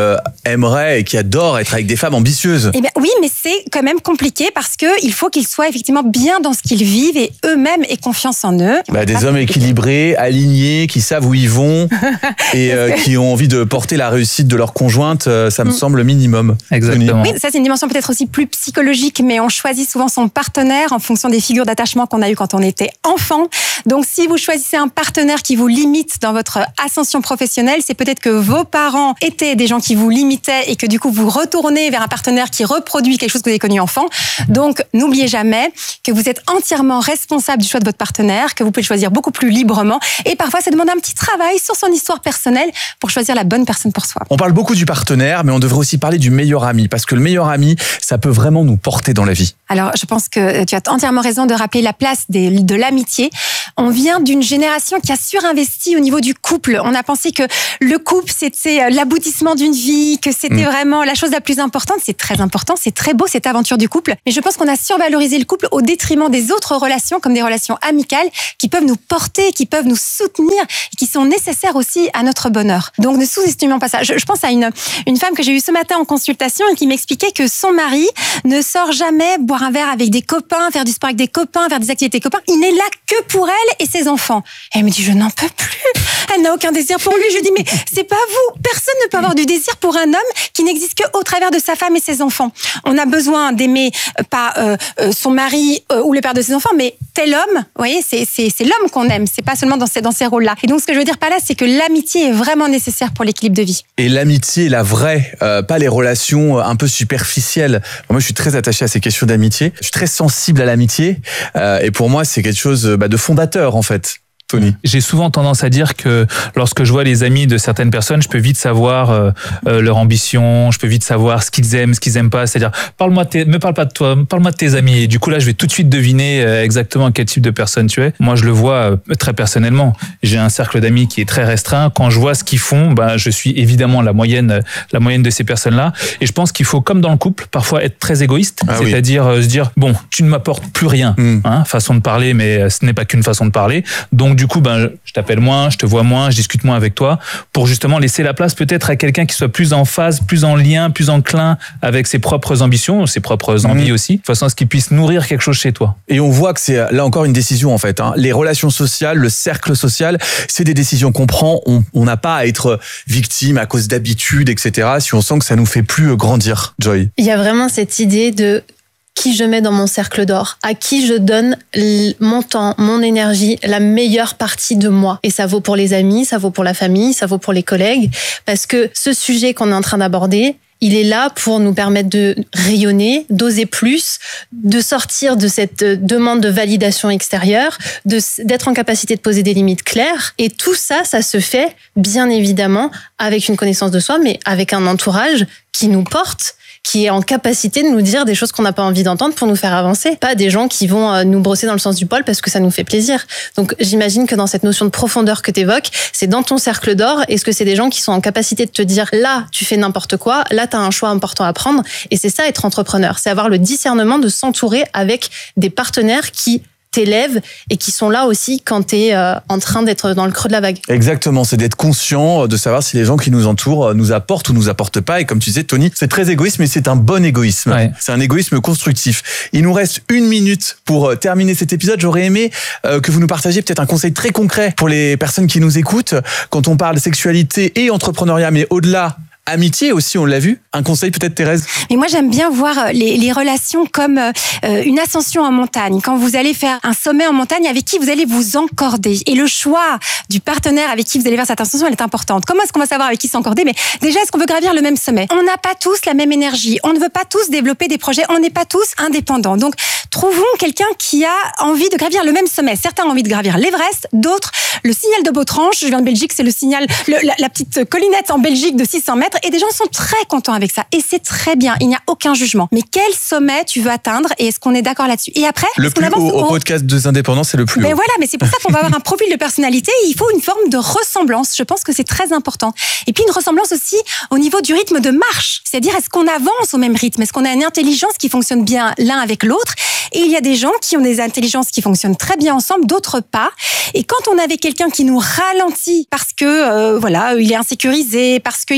aimerait et qui adore être avec des femmes ambitieuses. Eh bien, oui, mais c'est quand même compliqué parce qu'il faut qu'ils soient effectivement bien dans ce qu'ils vivent et eux-mêmes aient confiance en eux. Des hommes équilibrés, alignés, qui savent où ils vont et qui ont envie de porter la réussite de leur conjointe, ça me semble le minimum. Exactement. Oui, ça c'est une dimension peut-être aussi plus psychologique, mais on choisit souvent son partenaire en fonction des figures d'attachement qu'on a eues quand on était enfant. Donc si vous choisissez un partenaire qui vous limite dans votre ascension professionnelle, c'est peut-être que vos parents étaient des gens qui vous limitaient et que du coup vous retournez vers un partenaire qui reproduit quelque chose que vous avez connu enfant. Donc n'oubliez jamais que vous êtes entièrement responsable du choix de votre partenaire, que vous pouvez le choisir beaucoup plus librement et parfois ça demande un petit travail sur son histoire personnelle pour choisir la bonne personne pour soi. On parle beaucoup du partenaire, mais on devrait aussi parler du meilleur ami, parce que le meilleur ami, ça peut vraiment nous porter dans la vie. Alors, je pense que tu as entièrement raison de rappeler la place de l'amitié. On vient d'une génération qui a surinvesti au niveau du couple. On a pensé que le couple, c'était l'aboutissement d'une vie, que c'était vraiment la chose la plus importante. C'est très important, c'est très beau, cette aventure du couple. Mais je pense qu'on a survalorisé le couple au détriment des autres relations, comme des relations amicales, qui peuvent nous porter, qui peuvent nous soutenir, et qui sont nécessaires aussi à notre bonheur. Donc, ne sous-estimons pas ça. Je pense à une femme que j'ai eue ce matin en consultation et qui m'expliquait que son mari ne sort jamais boire un verre avec des copains, faire du sport avec des copains, faire des activités copains. Il n'est là que pour elle et ses enfants. Elle me dit, je n'en peux plus. Elle n'a aucun désir pour lui. Je dis, mais c'est pas vous. Personne ne peut avoir du désir pour un homme qui n'existe qu'au travers de sa femme et ses enfants. On a besoin d'aimer pas son mari ou le père de ses enfants, mais tel homme, vous voyez, c'est l'homme qu'on aime. C'est pas seulement dans ces rôles-là. Et donc, ce que je veux dire par là, c'est que l'amitié est vraiment nécessaire pour l'équilibre de vie. Et l'amitié, la vraie, pas les relations un peu superficielles. Moi, je suis très attaché à ces questions d'amitié. Je suis très sensible à l'amitié. Et pour moi, c'est quelque chose de fondateur, en fait. Tony. J'ai souvent tendance à dire que lorsque je vois les amis de certaines personnes, je peux vite savoir leur ambition, je peux vite savoir ce qu'ils aiment pas. C'est-à-dire, me parle pas de toi, parle-moi de tes amis. Et du coup, là, je vais tout de suite deviner exactement quel type de personne tu es. Moi, je le vois très personnellement. J'ai un cercle d'amis qui est très restreint. Quand je vois ce qu'ils font, je suis évidemment la moyenne de ces personnes-là. Et je pense qu'il faut, comme dans le couple, parfois être très égoïste. C'est-à-dire se dire, bon, tu ne m'apportes plus rien. Façon de parler, mais ce n'est pas qu'une façon de parler. Donc, du coup, je t'appelle moins, je te vois moins, je discute moins avec toi, pour justement laisser la place peut-être à quelqu'un qui soit plus en phase, plus en lien, plus enclin avec ses propres ambitions, ses propres envies aussi, de façon à ce qu'il puisse nourrir quelque chose chez toi. Et on voit que c'est là encore une décision en fait. Les relations sociales, le cercle social, c'est des décisions qu'on prend. On n'a pas à être victime à cause d'habitudes, etc. Si on sent que ça nous fait plus grandir. Joy. Il y a vraiment cette idée de qui je mets dans mon cercle d'or, à qui je donne mon temps, mon énergie, la meilleure partie de moi. Et ça vaut pour les amis, ça vaut pour la famille, ça vaut pour les collègues, parce que ce sujet qu'on est en train d'aborder, il est là pour nous permettre de rayonner, d'oser plus, de sortir de cette demande de validation extérieure, d'être en capacité de poser des limites claires. Et tout ça, ça se fait bien évidemment avec une connaissance de soi, mais avec un entourage qui nous porte, qui est en capacité de nous dire des choses qu'on n'a pas envie d'entendre pour nous faire avancer. Pas des gens qui vont nous brosser dans le sens du poil parce que ça nous fait plaisir. Donc j'imagine que dans cette notion de profondeur que tu évoques, c'est dans ton cercle d'or. Est-ce que c'est des gens qui sont en capacité de te dire là, tu fais n'importe quoi, là, tu as un choix important à prendre. Et c'est ça être entrepreneur. C'est avoir le discernement de s'entourer avec des partenaires qui t'élèvent et qui sont là aussi quand tu es en train d'être dans le creux de la vague. Exactement, c'est d'être conscient de savoir si les gens qui nous entourent nous apportent ou nous apportent pas. Et comme tu disais, Tony, c'est très égoïste, mais c'est un bon égoïsme. Ouais. C'est un égoïsme constructif. Il nous reste 1 minute pour terminer cet épisode. J'aurais aimé que vous nous partagiez peut-être un conseil très concret pour les personnes qui nous écoutent quand on parle sexualité et entrepreneuriat, mais au-delà, amitié aussi, on l'a vu. Un conseil peut-être, Thérèse? Mais moi, j'aime bien voir les relations comme une ascension en montagne. Quand vous allez faire un sommet en montagne, avec qui vous allez vous encorder. Et le choix du partenaire avec qui vous allez faire cette ascension, elle est importante. Comment est-ce qu'on va savoir avec qui s'encorder? Mais déjà, est-ce qu'on veut gravir le même sommet? On n'a pas tous la même énergie. On ne veut pas tous développer des projets. On n'est pas tous indépendants. Donc, trouvons quelqu'un qui a envie de gravir le même sommet. Certains ont envie de gravir l'Everest, d'autres le signal de Bautranche. Je viens de Belgique, c'est le signal, la petite collinette en Belgique de 600 mètres. Et des gens sont très contents avec ça. Et c'est très bien. Il n'y a aucun jugement. Mais quel sommet tu veux atteindre? Et est-ce qu'on est d'accord là-dessus? Et après, le plus haut au podcast des indépendants, c'est le plus haut. Mais voilà, mais c'est pour ça qu'on va avoir un profil de personnalité. Il faut une forme de ressemblance. Je pense que c'est très important. Et puis une ressemblance aussi au niveau du rythme de marche. C'est-à-dire, est-ce qu'on avance au même rythme? Est-ce qu'on a une intelligence qui fonctionne bien l'un avec l'autre? Et il y a des gens qui ont des intelligences qui fonctionnent très bien ensemble, d'autres pas. Et quand on avait quelqu'un qui nous ralentit parce que voilà, il est insécurisé, parce qu'il fonctionne plus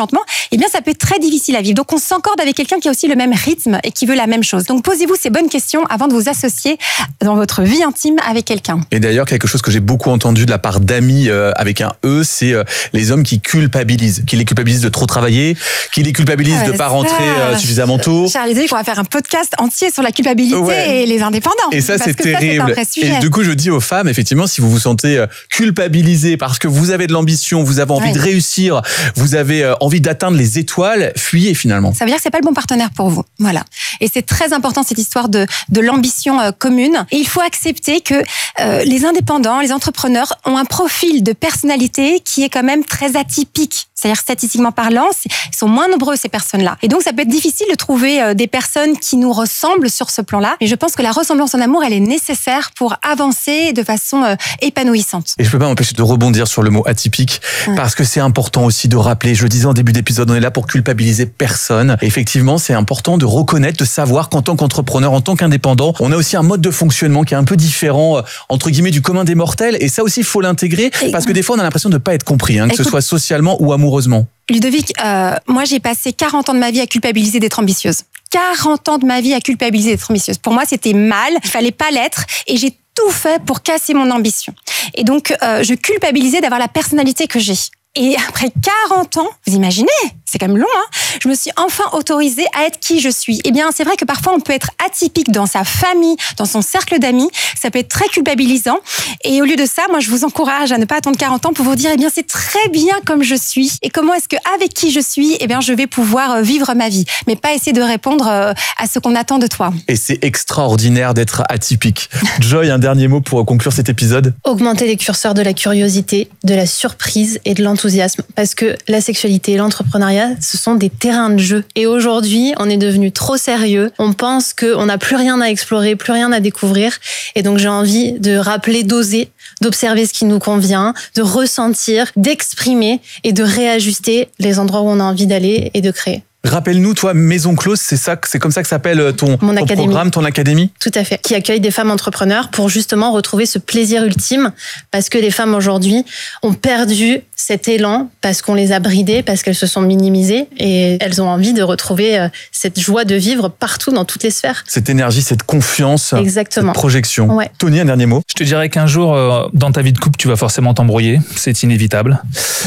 lentement, eh bien, ça peut être très difficile à vivre. Donc, on s'encorde avec quelqu'un qui a aussi le même rythme et qui veut la même chose. Donc, posez-vous ces bonnes questions avant de vous associer dans votre vie intime avec quelqu'un. Et d'ailleurs, quelque chose que j'ai beaucoup entendu de la part d'amis avec un E, c'est les hommes qui culpabilisent. Qui les culpabilisent de trop travailler, qui les culpabilisent de pas rentrer suffisamment tôt. J'ai réalisé qu'on va faire un podcast entier sur la culpabilité et les indépendants. Et ça, c'est terrible. Ça, c'est un vrai sujet. Et du coup, je dis aux femmes, effectivement, si vous vous sentez culpabilisé parce que vous avez de l'ambition, vous avez envie de réussir, vous avez envie d'atteindre les étoiles, fuyez finalement. Ça veut dire que c'est pas le bon partenaire pour vous. Voilà. Et c'est très important cette histoire de l'ambition commune. Et il faut accepter que les indépendants, les entrepreneurs ont un profil de personnalité qui est quand même très atypique. C'est-à-dire statistiquement parlant, ils sont moins nombreux ces personnes-là. Et donc ça peut être difficile de trouver des personnes qui nous ressemblent sur ce plan-là. Mais je pense que la ressemblance en amour, elle est nécessaire pour avancer de façon épanouissante. Et je peux pas m'empêcher de rebondir sur le mot atypique parce que c'est important aussi de rappeler. Je le disais en début d'épisode, on est là pour culpabiliser personne. Et effectivement, c'est important de reconnaître, de savoir qu'en tant qu'entrepreneur, en tant qu'indépendant, on a aussi un mode de fonctionnement qui est un peu différent entre guillemets du commun des mortels. Et ça aussi, il faut l'intégrer parce que des fois, on a l'impression de pas être compris, que ce soit socialement ou amoureusement. Ludovic, moi j'ai passé 40 ans de ma vie à culpabiliser d'être ambitieuse. 40 ans de ma vie à culpabiliser d'être ambitieuse. Pour moi, c'était mal, il fallait pas l'être et j'ai tout fait pour casser mon ambition. Et donc, je culpabilisais d'avoir la personnalité que j'ai. Et après 40 ans, vous imaginez, c'est quand même long, je me suis enfin autorisée à être qui je suis. Eh bien, c'est vrai que parfois, on peut être atypique dans sa famille, dans son cercle d'amis. Ça peut être très culpabilisant. Et au lieu de ça, moi, je vous encourage à ne pas attendre 40 ans pour vous dire, eh bien, c'est très bien comme je suis. Et comment est-ce que, avec qui je suis, eh bien, je vais pouvoir vivre ma vie. Mais pas essayer de répondre à ce qu'on attend de toi. Et c'est extraordinaire d'être atypique. Joy, un dernier mot pour conclure cet épisode. Augmenter les curseurs de la curiosité, de la surprise et de l'enthousiasme. Parce que la sexualité et l'entrepreneuriat, ce sont des terrains de jeu. Et aujourd'hui, on est devenu trop sérieux. On pense qu'on n'a plus rien à explorer, plus rien à découvrir. Et donc, j'ai envie de rappeler, d'oser, d'observer ce qui nous convient, de ressentir, d'exprimer et de réajuster les endroits où on a envie d'aller et de créer. Rappelle-nous, toi, Maison Close, c'est comme ça que s'appelle ton programme, ton académie ? Tout à fait. Qui accueille des femmes entrepreneurs pour justement retrouver ce plaisir ultime parce que les femmes aujourd'hui ont perdu cet élan parce qu'on les a bridées, parce qu'elles se sont minimisées et elles ont envie de retrouver cette joie de vivre partout dans toutes les sphères. Cette énergie, cette confiance, exactement. Cette projection. Ouais. Tony, un dernier mot ? Je te dirais qu'un jour, dans ta vie de couple, tu vas forcément t'embrouiller. C'est inévitable.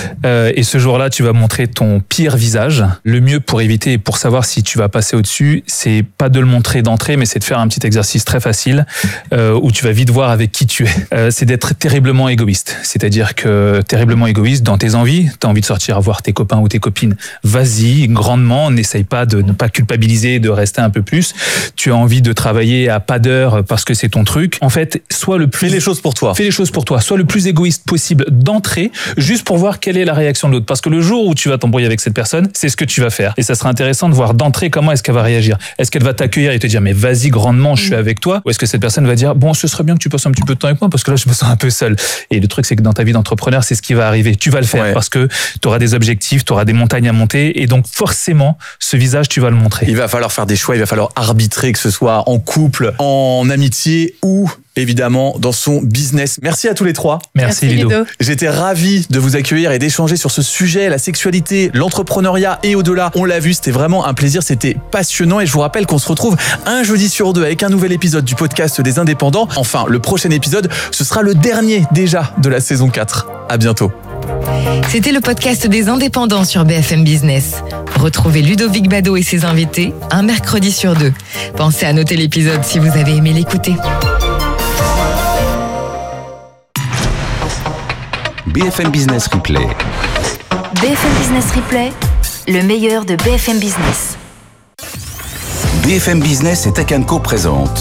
Et ce jour-là, tu vas montrer ton pire visage. Le mieux pour éviter et pour savoir si tu vas passer au-dessus, c'est pas de le montrer d'entrée, mais c'est de faire un petit exercice très facile où tu vas vite voir avec qui tu es. C'est d'être terriblement égoïste. C'est-à-dire que terriblement égoïste dans tes envies. T'as envie de sortir voir tes copains ou tes copines. Vas-y, grandement. N'essaye pas de ne pas culpabiliser, de rester un peu plus. Tu as envie de travailler à pas d'heure parce que c'est ton truc. En fait, fais les choses pour toi. Fais les choses pour toi. Sois le plus égoïste possible d'entrée, juste pour voir quelle est la réaction de l'autre. Parce que le jour où tu vas t'embrouiller avec cette personne, c'est ce que tu vas faire. Et ça sera intéressant de voir d'entrée comment est-ce qu'elle va réagir. Est-ce qu'elle va t'accueillir et te dire mais vas-y grandement, je suis avec toi, ou est-ce que cette personne va dire bon, ce serait bien que tu passes un petit peu de temps avec moi parce que là je me sens un peu seul. Et le truc c'est que dans ta vie d'entrepreneur, c'est ce qui va arriver. Tu vas le faire parce que tu auras des objectifs, tu auras des montagnes à monter et donc forcément ce visage tu vas le montrer. Il va falloir faire des choix, il va falloir arbitrer, que ce soit en couple, en amitié ou évidemment dans son business. Merci à tous les trois. Merci Ludo. J'étais ravi de vous accueillir et d'échanger sur ce sujet, la sexualité, l'entrepreneuriat et au-delà. On l'a vu, c'était vraiment un plaisir, c'était passionnant et je vous rappelle qu'on se retrouve un jeudi sur 2 avec un nouvel épisode du podcast des indépendants. Enfin, le prochain épisode, ce sera le dernier déjà de la saison 4. À bientôt. C'était le podcast des indépendants sur BFM Business. Retrouvez Ludovic Bado et ses invités un mercredi sur 2. Pensez à noter l'épisode si vous avez aimé l'écouter. BFM Business Replay. BFM Business Replay, le meilleur de BFM Business. BFM Business et Tech & Co présente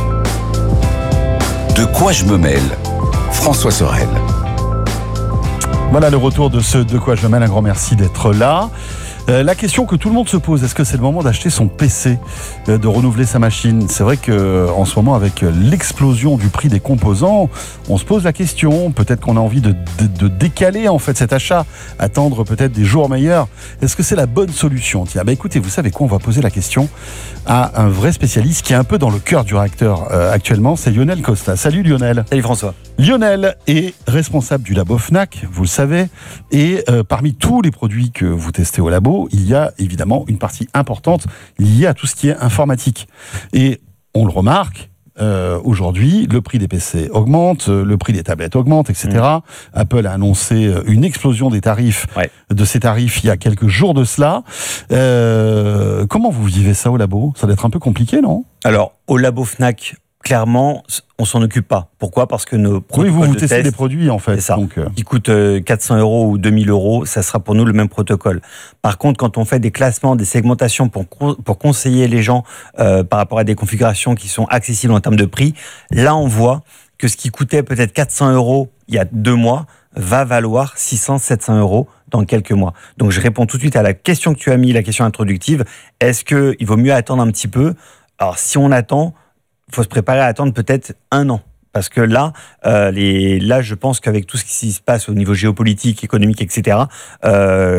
De quoi je me mêle ? François Sorel. Voilà le retour de ce De quoi je me mêle. Un grand merci d'être là. La question que tout le monde se pose, est-ce que c'est le moment d'acheter son PC, de renouveler sa machine? C'est vrai qu'en ce moment, avec l'explosion du prix des composants, on se pose la question. Peut-être qu'on a envie de décaler en fait cet achat, attendre peut-être des jours meilleurs. Est-ce que c'est la bonne solution? Tiens, écoutez, vous savez quoi? On va poser la question à un vrai spécialiste qui est un peu dans le cœur du réacteur actuellement. C'est Lionel Costa. Salut Lionel. Salut François. Lionel est responsable du labo Fnac, vous le savez, et parmi tous les produits que vous testez au labo, il y a évidemment une partie importante liée à tout ce qui est informatique. Et on le remarque, aujourd'hui, le prix des PC augmente, le prix des tablettes augmente, etc. Apple a annoncé une explosion des tarifs, de ces tarifs il y a quelques jours de cela. Comment vous vivez ça au labo? Ça doit être un peu compliqué, non? Alors, au labo Fnac, clairement, on s'en occupe pas. Pourquoi? Parce que nos protocoles vous testez des produits, en fait. C'est ça. Donc, qui coûtent 400 € ou 2000 €, ça sera pour nous le même protocole. Par contre, quand on fait des classements, des segmentations pour conseiller les gens par rapport à des configurations qui sont accessibles en termes de prix, là, on voit que ce qui coûtait peut-être 400 € il y a 2 mois va valoir 600, 700 € dans quelques mois. Donc, je réponds tout de suite à la question que tu as mis, la question introductive. Est-ce qu'il vaut mieux attendre un petit peu? Alors, si on attend, il faut se préparer à attendre peut-être 1 an. Parce que là, je pense qu'avec tout ce qui se passe au niveau géopolitique, économique, etc., ça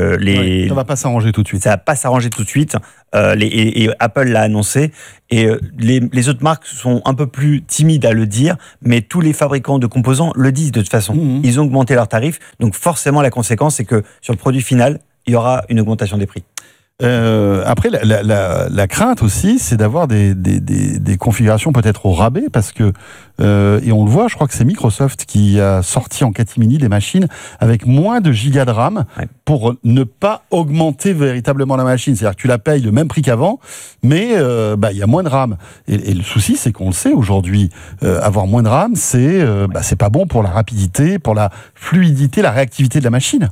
va pas s'arranger tout de suite. Ça va pas s'arranger tout de suite. Et Apple l'a annoncé. Et les autres marques sont un peu plus timides à le dire, mais tous les fabricants de composants le disent de toute façon. Ils ont augmenté leurs tarifs. Donc forcément, la conséquence, c'est que sur le produit final, il y aura une augmentation des prix. Après, la crainte aussi, c'est d'avoir des configurations peut-être au rabais, parce que, et on le voit, je crois que c'est Microsoft qui a sorti en catimini des machines avec moins de gigas de RAM pour ne pas augmenter véritablement la machine. C'est-à-dire que tu la payes le même prix qu'avant, mais il y a moins de RAM. Et le souci, c'est qu'on le sait aujourd'hui, avoir moins de RAM, c'est pas bon pour la rapidité, pour la fluidité, la réactivité de la machine.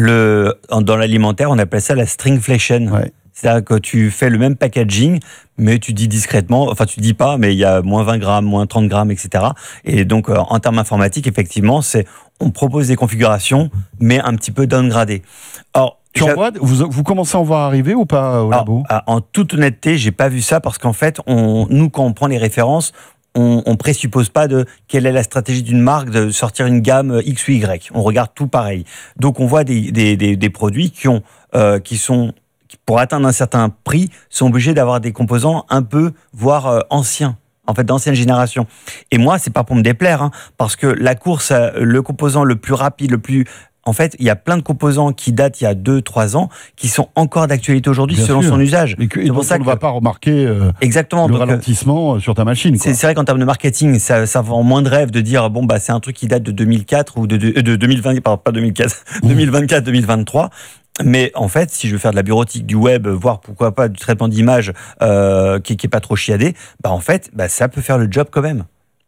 Dans l'alimentaire, on appelle ça la stringflation. C'est-à-dire que tu fais le même packaging, mais tu dis discrètement, enfin tu dis pas, mais il y a moins 20 grammes, moins 30 grammes, etc. Et donc, en termes informatiques, effectivement, on propose des configurations, mais un petit peu downgradées. Alors, vous commencez à en voir arriver ou pas au labo? En toute honnêteté, j'ai pas vu ça parce qu'en fait, nous, quand on prend les références, on présuppose pas de quelle est la stratégie d'une marque de sortir une gamme X ou Y. On regarde tout pareil. Donc on voit des produits qui sont pour atteindre un certain prix sont obligés d'avoir des composants un peu voire anciens. En fait, d'ancienne génération. Et moi, c'est pas pour me déplaire, parce que la course, le composant le plus rapide, en fait, il y a plein de composants qui datent il y a 2-3 ans, qui sont encore d'actualité aujourd'hui selon son usage. Et pour ça qu'on ne va pas remarquer le ralentissement sur ta machine. C'est vrai qu'en termes de marketing, ça vend moins de rêve de dire c'est un truc qui date de 2004 ou de 2020, pardon, pas 2004, 2024, 2023. Mais en fait, si je veux faire de la bureautique, du web, voire pourquoi pas du traitement d'image qui est pas trop chiadé, en fait, ça peut faire le job quand même.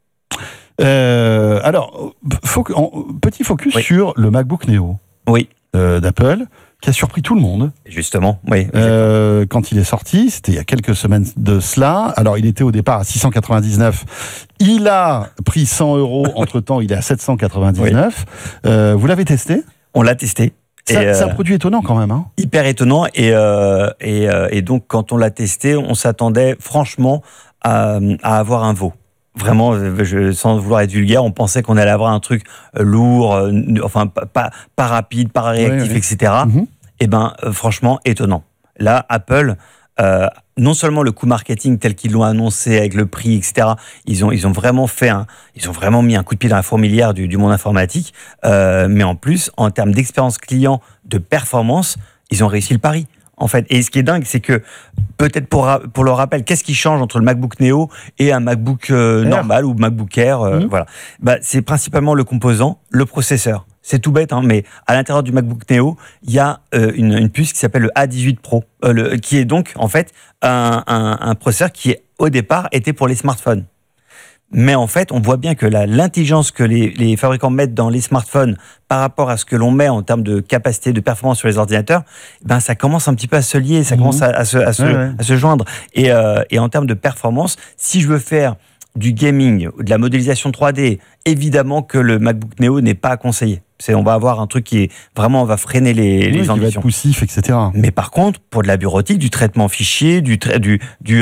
Alors, petit focus sur le MacBook Neo d'Apple, qui a surpris tout le monde. Justement, oui. Quand il est sorti, c'était il y a quelques semaines de cela. Alors, il était au départ à 699. Il a pris 100 €. Entre-temps, il est à 799. Vous l'avez testé? On l'a testé. C'est un produit étonnant quand même. Hyper étonnant. Et donc, quand on l'a testé, on s'attendait franchement à avoir un veau. Vraiment, sans vouloir être vulgaire, on pensait qu'on allait avoir un truc lourd, enfin pas rapide, pas réactif, etc. Et franchement, étonnant. Là, Apple, non seulement le coût marketing tel qu'ils l'ont annoncé avec le prix, etc. Ils ont vraiment mis un coup de pied dans la fourmilière du monde informatique. Mais en plus, en termes d'expérience client, de performance, ils ont réussi le pari. En fait, et ce qui est dingue, c'est que peut-être pour le rappel, qu'est-ce qui change entre le MacBook Neo et un MacBook normal ou MacBook Air, voilà. C'est principalement le composant, le processeur. C'est tout bête, mais à l'intérieur du MacBook Neo, il y a une puce qui s'appelle le A18 Pro, qui est donc en fait un processeur qui au départ était pour les smartphones. Mais en fait, on voit bien que l'intelligence que les fabricants mettent dans les smartphones par rapport à ce que l'on met en termes de capacité de performance sur les ordinateurs, ça commence un petit peu à se lier, ça commence à se joindre. Et en termes de performance, si je veux faire du gaming, de la modélisation 3D, évidemment que le MacBook Neo n'est pas à conseiller. On va avoir un truc qui est vraiment, on va freiner les qui va ambitions. être poussif, etc. Mais par contre, pour de la bureautique, du traitement fichier, de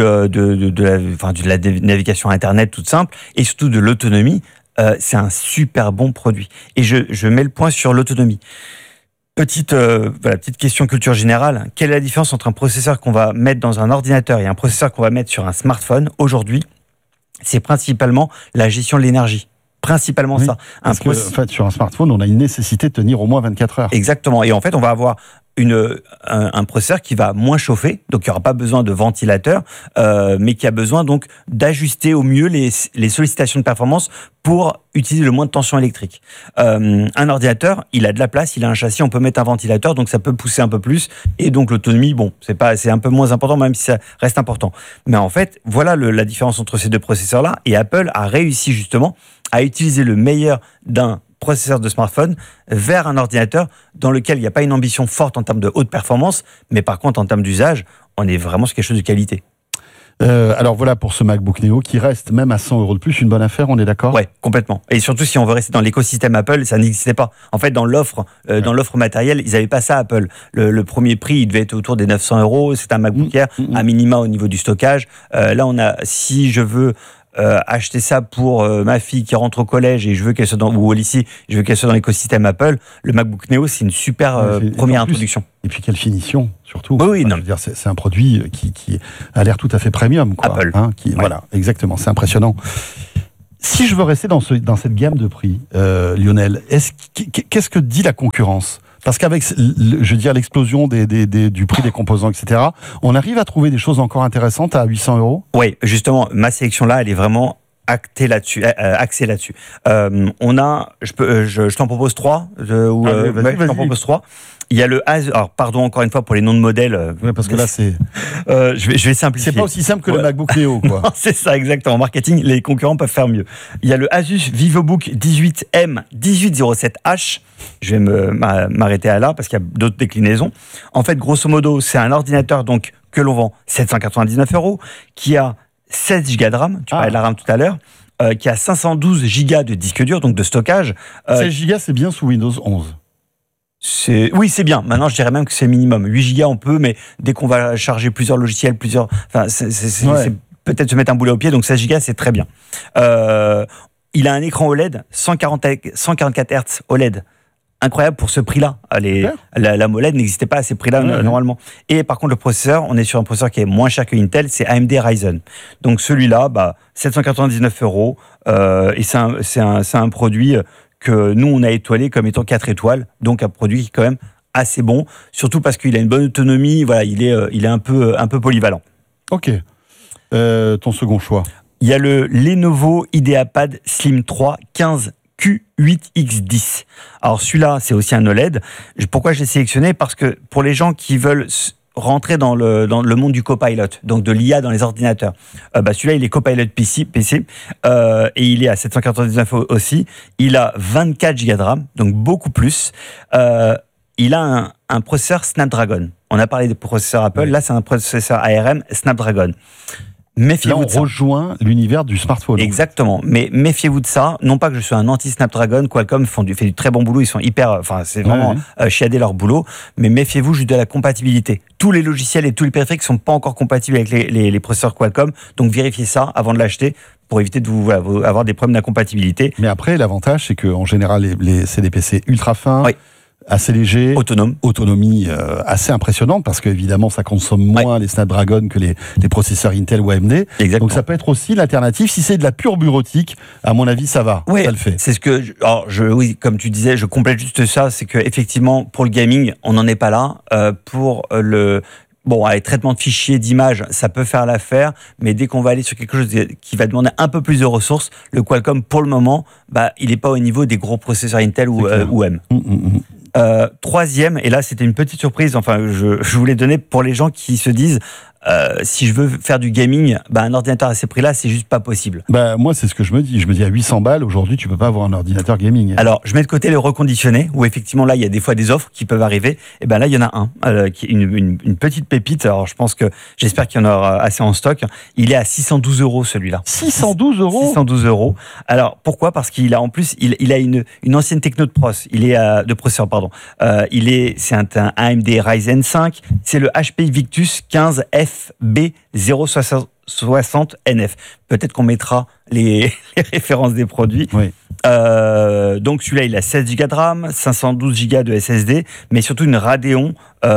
la navigation Internet toute simple, et surtout de l'autonomie, c'est un super bon produit. Et je mets le point sur l'autonomie. Petite question culture générale. Quelle est la différence entre un processeur qu'on va mettre dans un ordinateur et un processeur qu'on va mettre sur un smartphone aujourd'hui? C'est principalement la gestion de l'énergie. Principalement ça. Parce que, en fait, sur un smartphone, on a une nécessité de tenir au moins 24 heures. Exactement. Et en fait, on va avoir un processeur qui va moins chauffer, donc il n'y aura pas besoin de ventilateur, mais qui a besoin donc d'ajuster au mieux les sollicitations de performance pour utiliser le moins de tension électrique. Un ordinateur, il a de la place, il a un châssis, on peut mettre un ventilateur, donc ça peut pousser un peu plus, et donc l'autonomie, c'est un peu moins important, même si ça reste important. Mais en fait, voilà la différence entre ces deux processeurs-là, et Apple a réussi justement à utiliser le meilleur d'un processeur de smartphone vers un ordinateur dans lequel il n'y a pas une ambition forte en termes de haute performance, mais par contre en termes d'usage, on est vraiment sur quelque chose de qualité. Alors voilà pour ce MacBook Neo qui reste même à 100 € de plus une bonne affaire, on est d'accord ? Ouais, complètement. Et surtout si on veut rester dans l'écosystème Apple, ça n'existait pas. En fait, dans l'offre matérielle, ils n'avaient pas ça Apple. Le premier prix, il devait être autour des 900 €. C'est un MacBook Air à minima au niveau du stockage. Là, si je veux acheter ça pour ma fille qui rentre au collège et je veux qu'elle soit ou au lycée, je veux qu'elle soit dans l'écosystème Apple, le MacBook Neo c'est une super première introduction. Et puis quelle finition surtout. Oui, je veux dire, c'est un produit qui a l'air tout à fait premium, quoi. Apple. Voilà, exactement, c'est impressionnant. Si je veux rester dans cette gamme de prix, Lionel, qu'est-ce que dit la concurrence ? Parce qu'avec, je veux dire, l'explosion du prix des composants, etc., on arrive à trouver des choses encore intéressantes à 800 €. Oui, justement, ma sélection là, elle est vraiment axée là-dessus. Je t'en propose 3. Je t'en propose 3. Il y a le Asus. Alors, pardon encore une fois pour les noms de modèles. Oui, parce que là, c'est. Je vais simplifier. C'est pas aussi simple que le MacBook Neo, quoi. Non, c'est ça, exactement. En marketing, les concurrents peuvent faire mieux. Il y a le Asus VivoBook 18M 1807H. Je vais m'arrêter à là parce qu'il y a d'autres déclinaisons. En fait, grosso modo, c'est un ordinateur donc que l'on vend 799 €, qui a 16 Go de RAM. Tu parlais de la RAM tout à l'heure. Qui a 512 Go de disque dur, donc de stockage. 16 Go, c'est bien sous Windows 11. Oui, c'est bien. Maintenant, je dirais même que c'est minimum. 8 Go, on peut, mais dès qu'on va charger plusieurs logiciels, c'est peut-être se mettre un boulet au pied, donc 16 Go, c'est très bien. Il a un écran OLED, 144 Hz OLED. Incroyable pour ce prix-là. La MOLED n'existait pas à ces prix-là normalement. Et par contre, le processeur, on est sur un processeur qui est moins cher que Intel, c'est AMD Ryzen. Donc celui-là, 799 €. Et c'est un produit que nous, on a étoilé comme étant 4 étoiles. Donc un produit qui est quand même assez bon, surtout parce qu'il a une bonne autonomie. Voilà, il est un peu polyvalent. Ok. Ton second choix. Il y a le Lenovo IdeaPad Slim 3 15 Q8X10. Alors celui-là, c'est aussi un OLED. Pourquoi je l'ai sélectionné ? Parce que pour les gens qui veulent rentrer dans le monde du Copilot, donc de l'IA dans les ordinateurs, celui-là, il est Copilot PC et il est à 799 € aussi. Il a 24 Go de RAM, donc beaucoup plus. Il a un processeur Snapdragon. On a parlé des processeurs Apple, là c'est un processeur ARM Snapdragon. Méfiez-vous là, on rejoint l'univers du smartphone. Exactement. Mais méfiez-vous de ça. Non pas que je sois un anti-Snapdragon. Qualcomm fait du très bon boulot. Ils sont c'est vraiment chiadé leur boulot. Mais méfiez-vous juste de la compatibilité. Tous les logiciels et tous les périphériques ne sont pas encore compatibles avec les processeurs Qualcomm. Donc vérifiez ça avant de l'acheter pour éviter de vous avoir des problèmes d'incompatibilité. Mais après, l'avantage, c'est qu'en général, c'est des PC ultra fins. Oui. Assez léger, autonomie assez impressionnante parce qu'évidemment ça consomme moins les Snapdragon que les processeurs Intel ou AMD. Exactement. Donc ça peut être aussi l'alternative. Si c'est de la pure bureautique, à mon avis ça va, ça le fait. C'est ce que, oui, comme tu disais, je complète juste ça, c'est que effectivement pour le gaming, on n'en est pas là. Pour les traitements de fichiers, d'images, ça peut faire l'affaire, mais dès qu'on va aller sur quelque chose qui va demander un peu plus de ressources, le Qualcomm pour le moment, il n'est pas au niveau des gros processeurs Intel ou M. Troisième, et là c'était une petite surprise, je voulais donner pour les gens qui se disent si je veux faire du gaming, un ordinateur à ces prix-là, c'est juste pas possible. Moi, c'est ce que je me dis. Je me dis, à 800 balles, aujourd'hui, tu peux pas avoir un ordinateur gaming. Alors, je mets de côté le reconditionné, où effectivement, là, il y a des fois des offres qui peuvent arriver. Et là, il y en a un, qui est une petite pépite. Alors, j'espère qu'il y en aura assez en stock. Il est à 612 €, celui-là. 612 €? 612 €. Alors, pourquoi? Parce qu'il a, en plus, il a une ancienne techno de processeur, pardon. C'est un AMD Ryzen 5. C'est le HP Victus 15 FB060NF. Peut-être qu'on mettra les références des produits. Oui. Donc celui-là, il a 16 Go de RAM, 512 Go de SSD, mais surtout une Radeon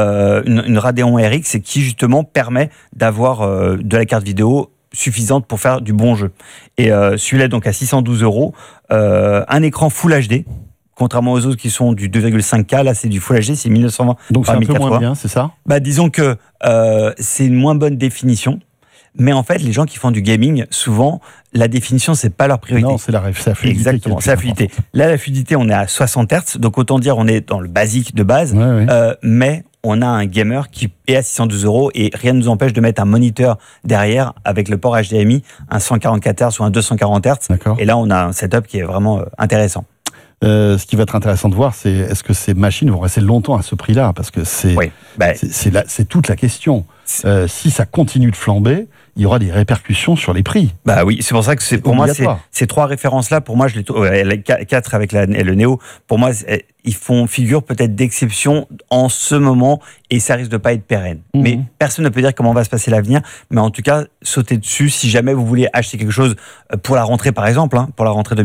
RX qui justement permet d'avoir de la carte vidéo suffisante pour faire du bon jeu. Et celui-là, donc à 612 €, un écran Full HD. Contrairement aux autres qui sont du 2,5K, là c'est du Full HD, c'est 1920 donc c'est par un peu 1080. moins bien, c'est ça? Disons que c'est une moins bonne définition, mais en fait les gens qui font du gaming, souvent la définition c'est pas leur priorité. Non, c'est la fluidité. Exactement, c'est la fluidité. Là la fluidité on est à 60 Hz, donc autant dire on est dans le basique de base, mais on a un gamer qui est à 612 € et rien ne nous empêche de mettre un moniteur derrière avec le port HDMI, un 144 Hz ou un 240 Hz. D'accord. Et là on a un setup qui est vraiment intéressant. Ce qui va être intéressant de voir, c'est est-ce que ces machines vont rester longtemps à ce prix-là? Parce que c'est toute la question. Si ça continue de flamber, il y aura des répercussions sur les prix. Oui, c'est pour ça que pour moi, ces trois références-là, pour moi, les 4 avec le Neo, pour moi, ils font figure peut-être d'exception en ce moment et ça risque de pas être pérenne. Mais personne ne peut dire comment va se passer l'avenir. Mais en tout cas, sautez dessus si jamais vous voulez acheter quelque chose pour la rentrée, par exemple, pour la rentrée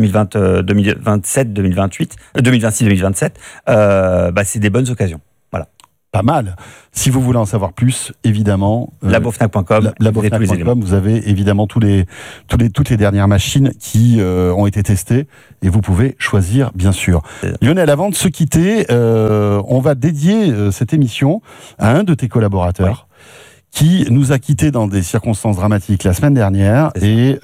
2026-2027, c'est des bonnes occasions. Voilà. Pas mal. Si vous voulez en savoir plus, évidemment, labofnac.com, vous avez évidemment toutes les dernières machines qui ont été testées et vous pouvez choisir, bien sûr. Lionel, avant de se quitter, on va dédier cette émission à un de tes collaborateurs qui nous a quittés dans des circonstances dramatiques la semaine dernière et